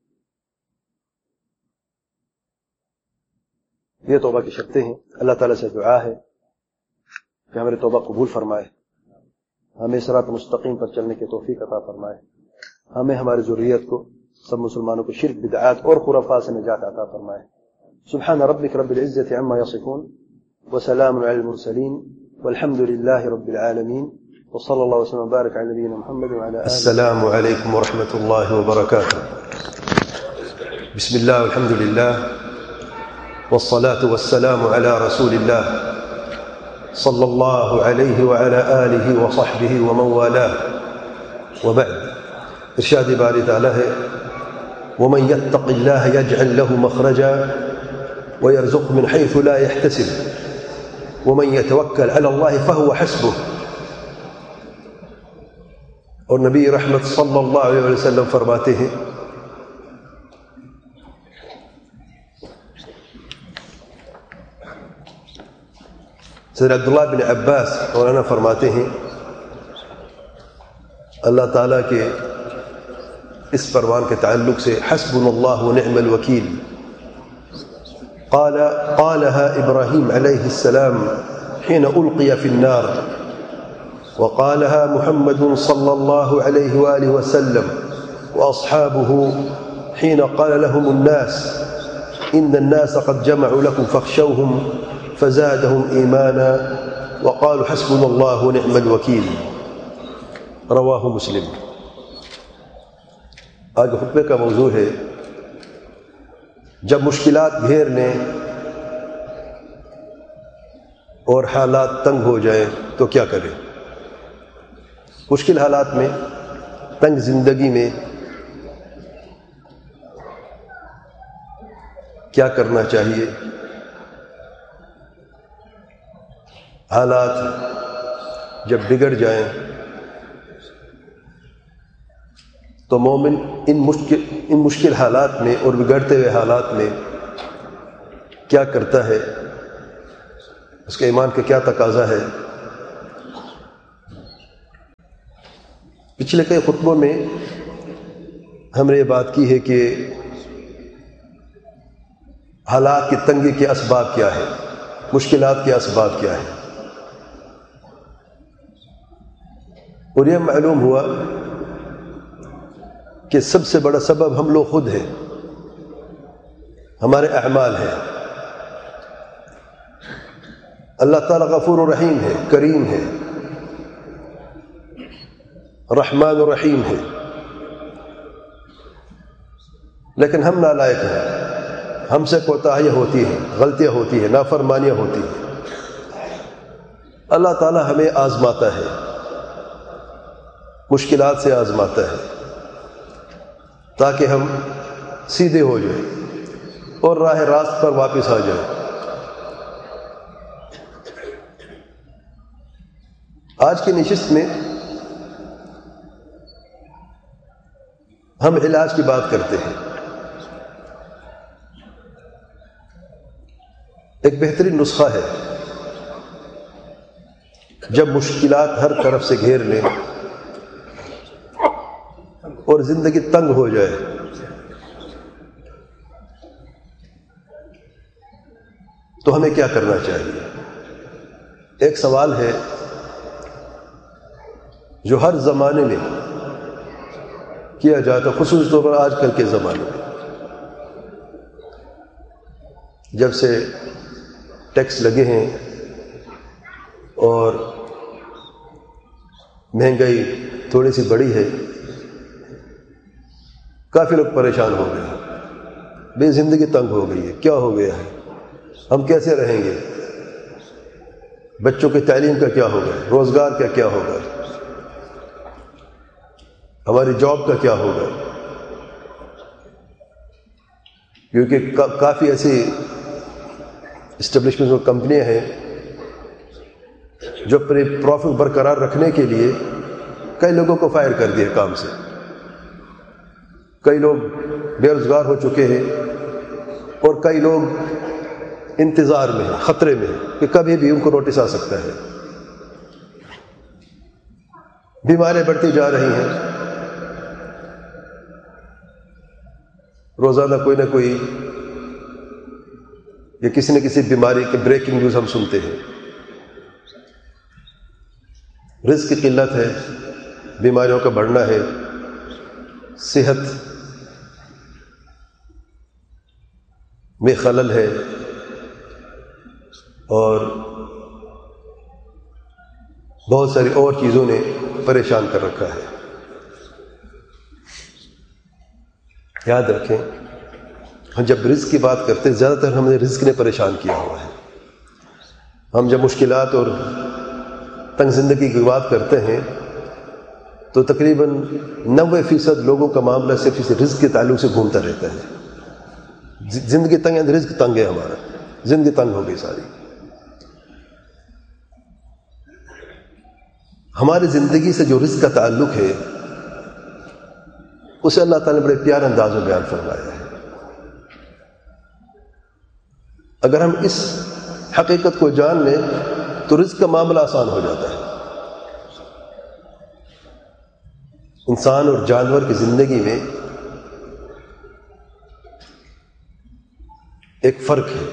یہ توبہ کی شرطیں ہیں۔ اللہ تعالیٰ سے دعا ہے کہ ہماری توبہ قبول فرمائے، ہمیں صراط مستقیم پر چلنے کی توفیق عطا فرمائے، ہمیں ہماری ذریت کو، سب مسلمانوں کو شرک بدعات اور خرافات سے نجات عطا فرمائے۔ سبحان ربک رب العزة عما يصفون وسلام على المرسلين والحمد لله رب العالمين وصلى الله وسلم وبارك على نبينا محمد وعلى آله۔ السلام عليكم ورحمة الله وبركاته۔ بسم الله والحمد لله والصلاة والسلام على رسول الله صلى الله عليه وعلى آله وصحبه ومن والاه، وبعد۔ ارشاد باری تعالیٰ ہے ومن يتق الله يجعل له مخرجا ويرزقه من حيث لا يحتسب ومن يتوكل على الله فهو حسبه۔ اور نبی رحمت صلی اللہ علیہ وسلم فرماتے ہیں سید عبداللہ بن عباس مولانا فرماتے ہیں اللہ تعالیٰ کے اس فرمان کے تعلق سے حسبنا اللہ ونعم الوکیل، قالها ابراہیم علیہ السلام حين ألقي في النار، وقالها محمد صلى الله عليه وآله وسلم وأصحابه حين قال لهم الناس إن الناس قد جمعوا لكم فاخشوهم فزادهم إيمانا وقالوا حسبنا الله ونعم الوكيل، رواه مسلم۔ آج خطبے کا موضوع ہے جب مشکلات گھیر لیں اور حالات تنگ ہو جائیں تو کیا کریں۔ مشکل حالات میں، تنگ زندگی میں کیا کرنا چاہیے، حالات جب بگڑ جائیں تو مومن ان مشکل حالات میں اور بگڑتے ہوئے حالات میں کیا کرتا ہے، اس کے ایمان کا کیا تقاضا ہے۔ پچھلے کئی خطبوں میں ہم نے یہ بات کی ہے کہ حالات کی تنگی کے اسباب کیا ہے، مشکلات کے اسباب کیا ہے، اور یہ معلوم ہوا کہ سب سے بڑا سبب ہم لوگ خود ہیں، ہمارے اعمال ہیں۔ اللہ تعالیٰ غفور و رحیم ہے، کریم ہے، رحمان و رحیم ہے، لیکن ہم نالائق ہیں، ہم سے کوتاہیاں ہوتی ہیں، غلطیاں ہوتی ہیں، نافرمانیاں ہوتی ہیں۔ اللہ تعالیٰ ہمیں آزماتا ہے، مشکلات سے آزماتا ہے تاکہ ہم سیدھے ہو جائیں اور راہ راست پر واپس آ جائیں۔ آج کی نشست میں ہم علاج کی بات کرتے ہیں۔ ایک بہترین نسخہ ہے، جب مشکلات ہر طرف سے گھیر لیں اور زندگی تنگ ہو جائے تو ہمیں کیا کرنا چاہیے؟ ایک سوال ہے جو ہر زمانے میں کیا جاتا، خصوص طور پر آج کل کے زمانے میں، جب سے ٹیکس لگے ہیں اور مہنگائی تھوڑی سی بڑی ہے، کافی لوگ پریشان ہو گئے ہیں، بے زندگی تنگ ہو گئی ہے، کیا ہو گیا ہے، ہم کیسے رہیں گے، بچوں کی تعلیم کا کیا ہوگا، روزگار کا کیا ہوگا، ہماری جاب کا کیا ہوگا، کیونکہ کافی ایسی اسٹیبلشمنٹ اور کمپنیاں ہیں جو اپنے پروفٹ برقرار رکھنے کے لیے کئی لوگوں کو فائر کر دیا کام سے، کئی لوگ بے روزگار ہو چکے ہیں اور کئی لوگ انتظار میں ہیں، خطرے میں ہیں کہ کبھی بھی ان کو نوٹس آ سکتا ہے۔ بیماریاں بڑھتی جا رہی ہیں، روزانہ کوئی نہ کوئی یا کسی نہ کسی بیماری کے بریکنگ نیوز ہم سنتے ہیں۔ رزق کی قلت ہے، بیماریوں کا بڑھنا ہے، صحت میں خلل ہے، اور بہت ساری اور چیزوں نے پریشان کر رکھا ہے۔ یاد رکھیں، ہم جب رزق کی بات کرتے ہیں، زیادہ تر ہمیں رزق نے پریشان کیا ہوا ہے۔ ہم جب مشکلات اور تنگ زندگی کی بات کرتے ہیں تو تقریباً 90% لوگوں کا معاملہ صرف اس رزق کے تعلق سے گھومتا رہتا ہے۔ زندگی تنگ ہے، رزق تنگ ہے، ہمارا زندگی تنگ ہو گئی ساری۔ ہماری زندگی سے جو رزق کا تعلق ہے اسے اللہ تعالیٰ نے بڑے پیارے انداز میں بیان فرمایا ہے۔ اگر ہم اس حقیقت کو جان لیں تو رزق کا معاملہ آسان ہو جاتا ہے۔ انسان اور جانور کی زندگی میں ایک فرق ہے۔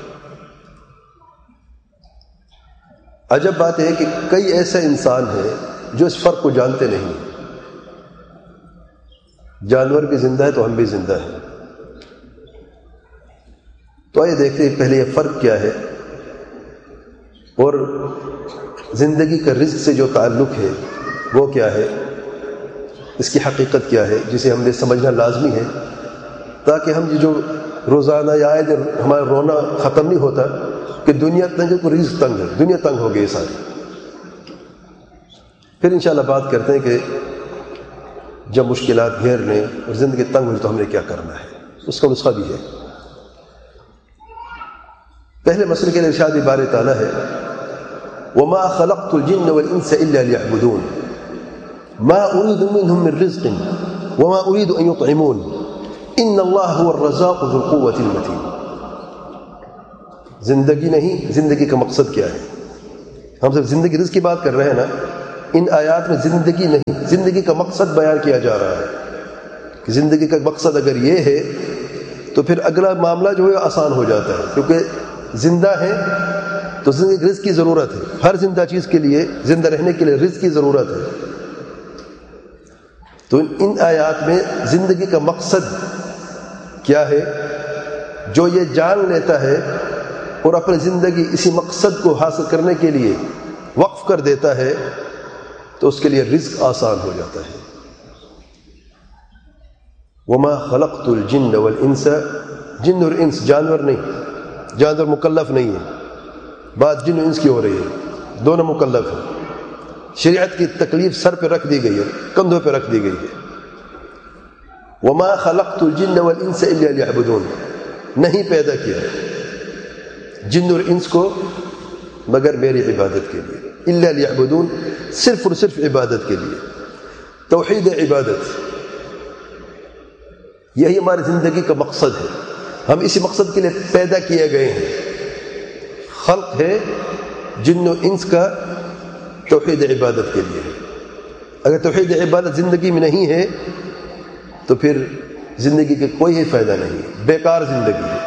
عجب بات ہے کہ کئی ایسے انسان ہیں جو اس فرق کو جانتے نہیں۔ جانور بھی زندہ ہے تو ہم بھی زندہ ہیں۔ تو آئیے دیکھتے ہیں پہلے یہ فرق کیا ہے، اور زندگی کا رزق سے جو تعلق ہے وہ کیا ہے، اس کی حقیقت کیا ہے، جسے ہم نے سمجھنا لازمی ہے، تاکہ ہم یہ جو روزانہ یا آئے دن ہمارا رونا ختم نہیں ہوتا کہ دنیا تنگ ہے، کوئی رزق تنگ ہے، دنیا تنگ ہو گئی ساری۔ پھر انشاءاللہ بات کرتے ہیں کہ جب مشکلات گھیر لیں اور زندگی تنگ ہوئی تو ہم نے کیا کرنا ہے، اس کا نسخہ بھی ہے۔ پہلے مسئلے کے ارشاد باری تعالیٰ ہے، وَمَا خَلَقْتُ الْجِنَّ وَالْإِنسَ إِلَّا لِيَعْبُدُونَ مَا أُرِيدُ مِنْهُمْ مِنْ رِزْقٍ وَمَا أُرِيدُ أَنْ يُطْعِمُونَ إِنَّ اللَّهَ هُوَ الرَّزَّاقُ ذُو الْقُوَّةِ الْمَتِينُ۔ زندگی نہیں، زندگی کا مقصد کیا ہے؟ ہم صرف زندگی رزق کی بات کر رہے ہیں نا، ان آیات میں زندگی نہیں، زندگی کا مقصد بیان کیا جا رہا ہے۔ کہ زندگی کا مقصد اگر یہ ہے تو پھر اگلا معاملہ جو ہے آسان ہو جاتا ہے، کیونکہ زندہ ہے تو زندگی رزق کی ضرورت ہے، ہر زندہ چیز کے لیے، زندہ رہنے کے لیے رزق کی ضرورت ہے۔ تو ان آیات میں زندگی کا مقصد کیا ہے؟ جو یہ جان لیتا ہے اور اپنی زندگی اسی مقصد کو حاصل کرنے کے لیے وقف کر دیتا ہے تو اس کے لیے رزق آسان ہو جاتا ہے۔ وما خلقت الجن والانس، جن اور انس جانور نہیں، جانور مکلف نہیں ہے، بات جن و انس کی ہو رہی ہے، دونوں مکلف ہیں۔ شریعت کی تکلیف سر پہ رکھ دی گئی ہے، کندھوں پہ رکھ دی گئی ہے۔ وما خلقت الجن والانس الا ليعبدون، نہیں پیدا کیا جن اور انس کو مگر میری عبادت کے لیے، الا ليعبدون، صرف اور صرف عبادت کے لیے، توحید عبادت، یہی ہماری زندگی کا مقصد ہے۔ ہم اسی مقصد کے لیے پیدا کیے گئے ہیں۔ خلق ہے جن و انس کا توحید عبادت کے لیے ہے۔ اگر توحید عبادت زندگی میں نہیں ہے تو پھر زندگی کا کوئی ہی فائدہ نہیں ہے، بیکار زندگی ہے۔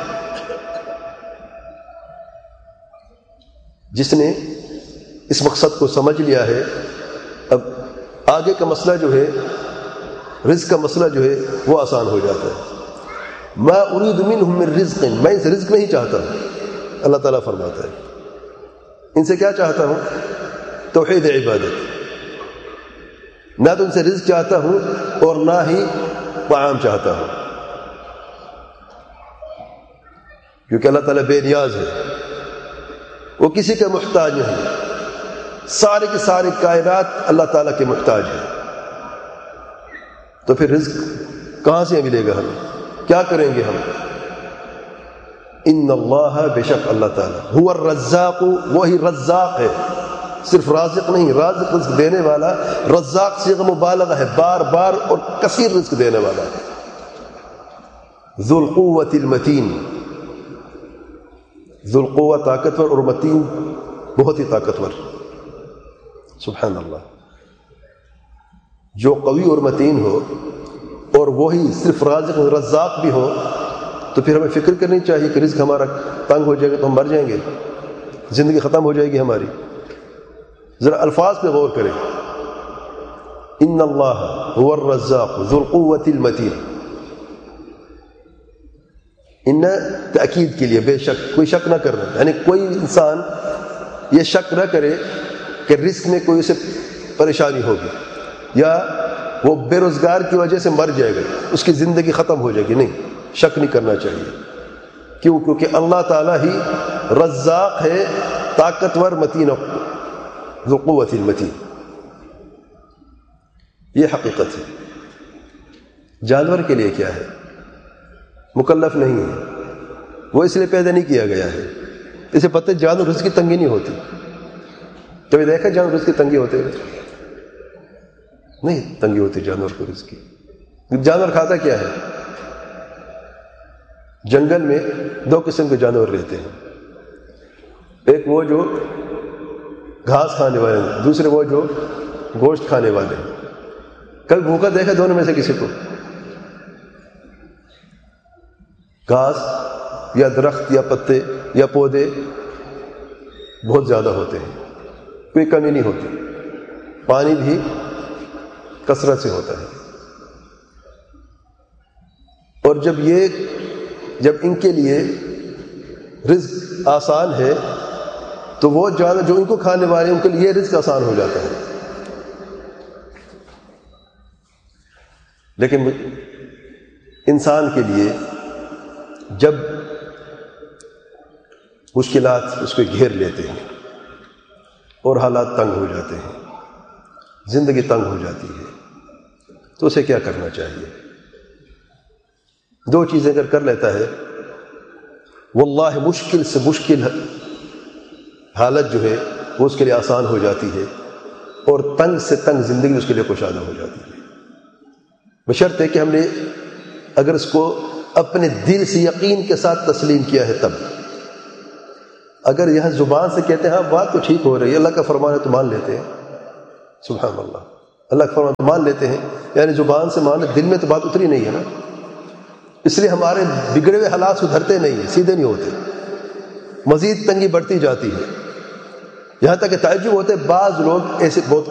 جس نے اس مقصد کو سمجھ لیا ہے، اب آگے کا مسئلہ جو ہے، رزق کا مسئلہ جو ہے وہ آسان ہو جاتا ہے۔ ما اريد منهم من رزق، میں ان سے رزق نہیں چاہتا ہوں، اللہ تعالیٰ فرماتا ہے۔ ان سے کیا چاہتا ہوں؟ توحید عبادت، نہ تو ان سے رزق چاہتا ہوں اور نہ ہی طعام چاہتا ہوں، کیونکہ اللہ تعالیٰ بے نیاز ہے، وہ کسی کا محتاج نہیں، سارے کی ساری کائنات اللہ تعالیٰ کے محتاج ہے۔ تو پھر رزق کہاں سے ملے گا؟ ہمیں کیا کریں گے ہم؟ ان اللہ، بے شک اللہ تعالیٰ، هو الرزاق، وہی رزاق ہے، صرف رازق نہیں، رازق رزق دینے والا، رزاق صیغہ مبالغہ ہے، بار بار اور کثیر رزق دینے والا ہے۔ ذو القوۃ المتین، ذو القوہ طاقتور، اور متین بہت ہی طاقتور، سبحان اللہ۔ جو قوی اور متین ہو اور وہی صرف رازق رزاق بھی ہو تو پھر ہمیں فکر کرنی چاہیے کہ رزق ہمارا تنگ ہو جائے گا تو ہم مر جائیں گے، زندگی ختم ہو جائے گی ہماری۔ ذرا الفاظ پہ غور کریں، ان اللہ هو الرزاق ذو القوۃ المتین، ان تأکید کے لیے، بے شک، کوئی شک نہ کرنا، یعنی کوئی انسان یہ شک نہ کرے کہ رزق میں کوئی اسے پریشانی ہوگی یا وہ بے روزگار کی وجہ سے مر جائے گا، اس کی زندگی ختم ہو جائے گی، نہیں، شک نہیں کرنا چاہیے۔ کیوں؟ کیونکہ اللہ تعالیٰ ہی رزاق ہے، طاقتور، متین، ذو قوت المتین، یہ حقیقت ہے۔ جانور کے لیے کیا ہے؟ مکلف نہیں ہے، وہ اس لیے پیدا نہیں کیا گیا ہے، اسے پتہ ہے جانور رزق کی تنگی نہیں ہوتی۔ کبھی دیکھا جانور رزق کی تنگی ہوتے ہوئے؟ نہیں تنگی ہوتی جانور کو رزق کی۔ جانور کھاتا کیا ہے؟ جنگل میں دو قسم کے جانور رہتے ہیں، ایک وہ جو گھاس کھانے والے ہیں، دوسرے وہ جو گوشت کھانے والے ہیں۔ کبھی بھوکا دیکھا دونوں میں سے کسی کو؟ گھاس یا درخت یا پتے یا پودے بہت زیادہ ہوتے ہیں، کوئی کمی نہیں ہوتی، پانی بھی کثرت سے ہوتا ہے۔ اور جب ان کے لیے رزق آسان ہے تو وہ جانور جو ان کو کھانے والے ہیں ان کے لیے رزق آسان ہو جاتا ہے۔ لیکن انسان کے لیے جب مشکلات اس کو گھیر لیتے ہیں اور حالات تنگ ہو جاتے ہیں، زندگی تنگ ہو جاتی ہے، تو اسے کیا کرنا چاہیے؟ دو چیزیں اگر کر لیتا ہے، واللہ مشکل سے مشکل حالت جو ہے وہ اس کے لیے آسان ہو جاتی ہے، اور تنگ سے تنگ زندگی اس کے لیے کشادہ ہو جاتی ہے، بشرط ہے کہ ہم نے اگر اس کو اپنے دل سے یقین کے ساتھ تسلیم کیا ہے تب۔ اگر یہاں زبان سے کہتے ہیں ہاں بات تو ٹھیک ہو رہی ہے، اللہ کا فرمان ہے تو مان لیتے ہیں، سبحان اللہ، اللہ کا فرمان مان لیتے ہیں، یعنی زبان سے مان، دل میں تو بات اتری نہیں ہے نا، اس لیے ہمارے بگڑے ہوئے حالات سدھرتے نہیں ہیں، سیدھے نہیں ہوتے، مزید تنگی بڑھتی جاتی ہے، یہاں تک کہ تعجب ہوتے بعض لوگ ایسے بہت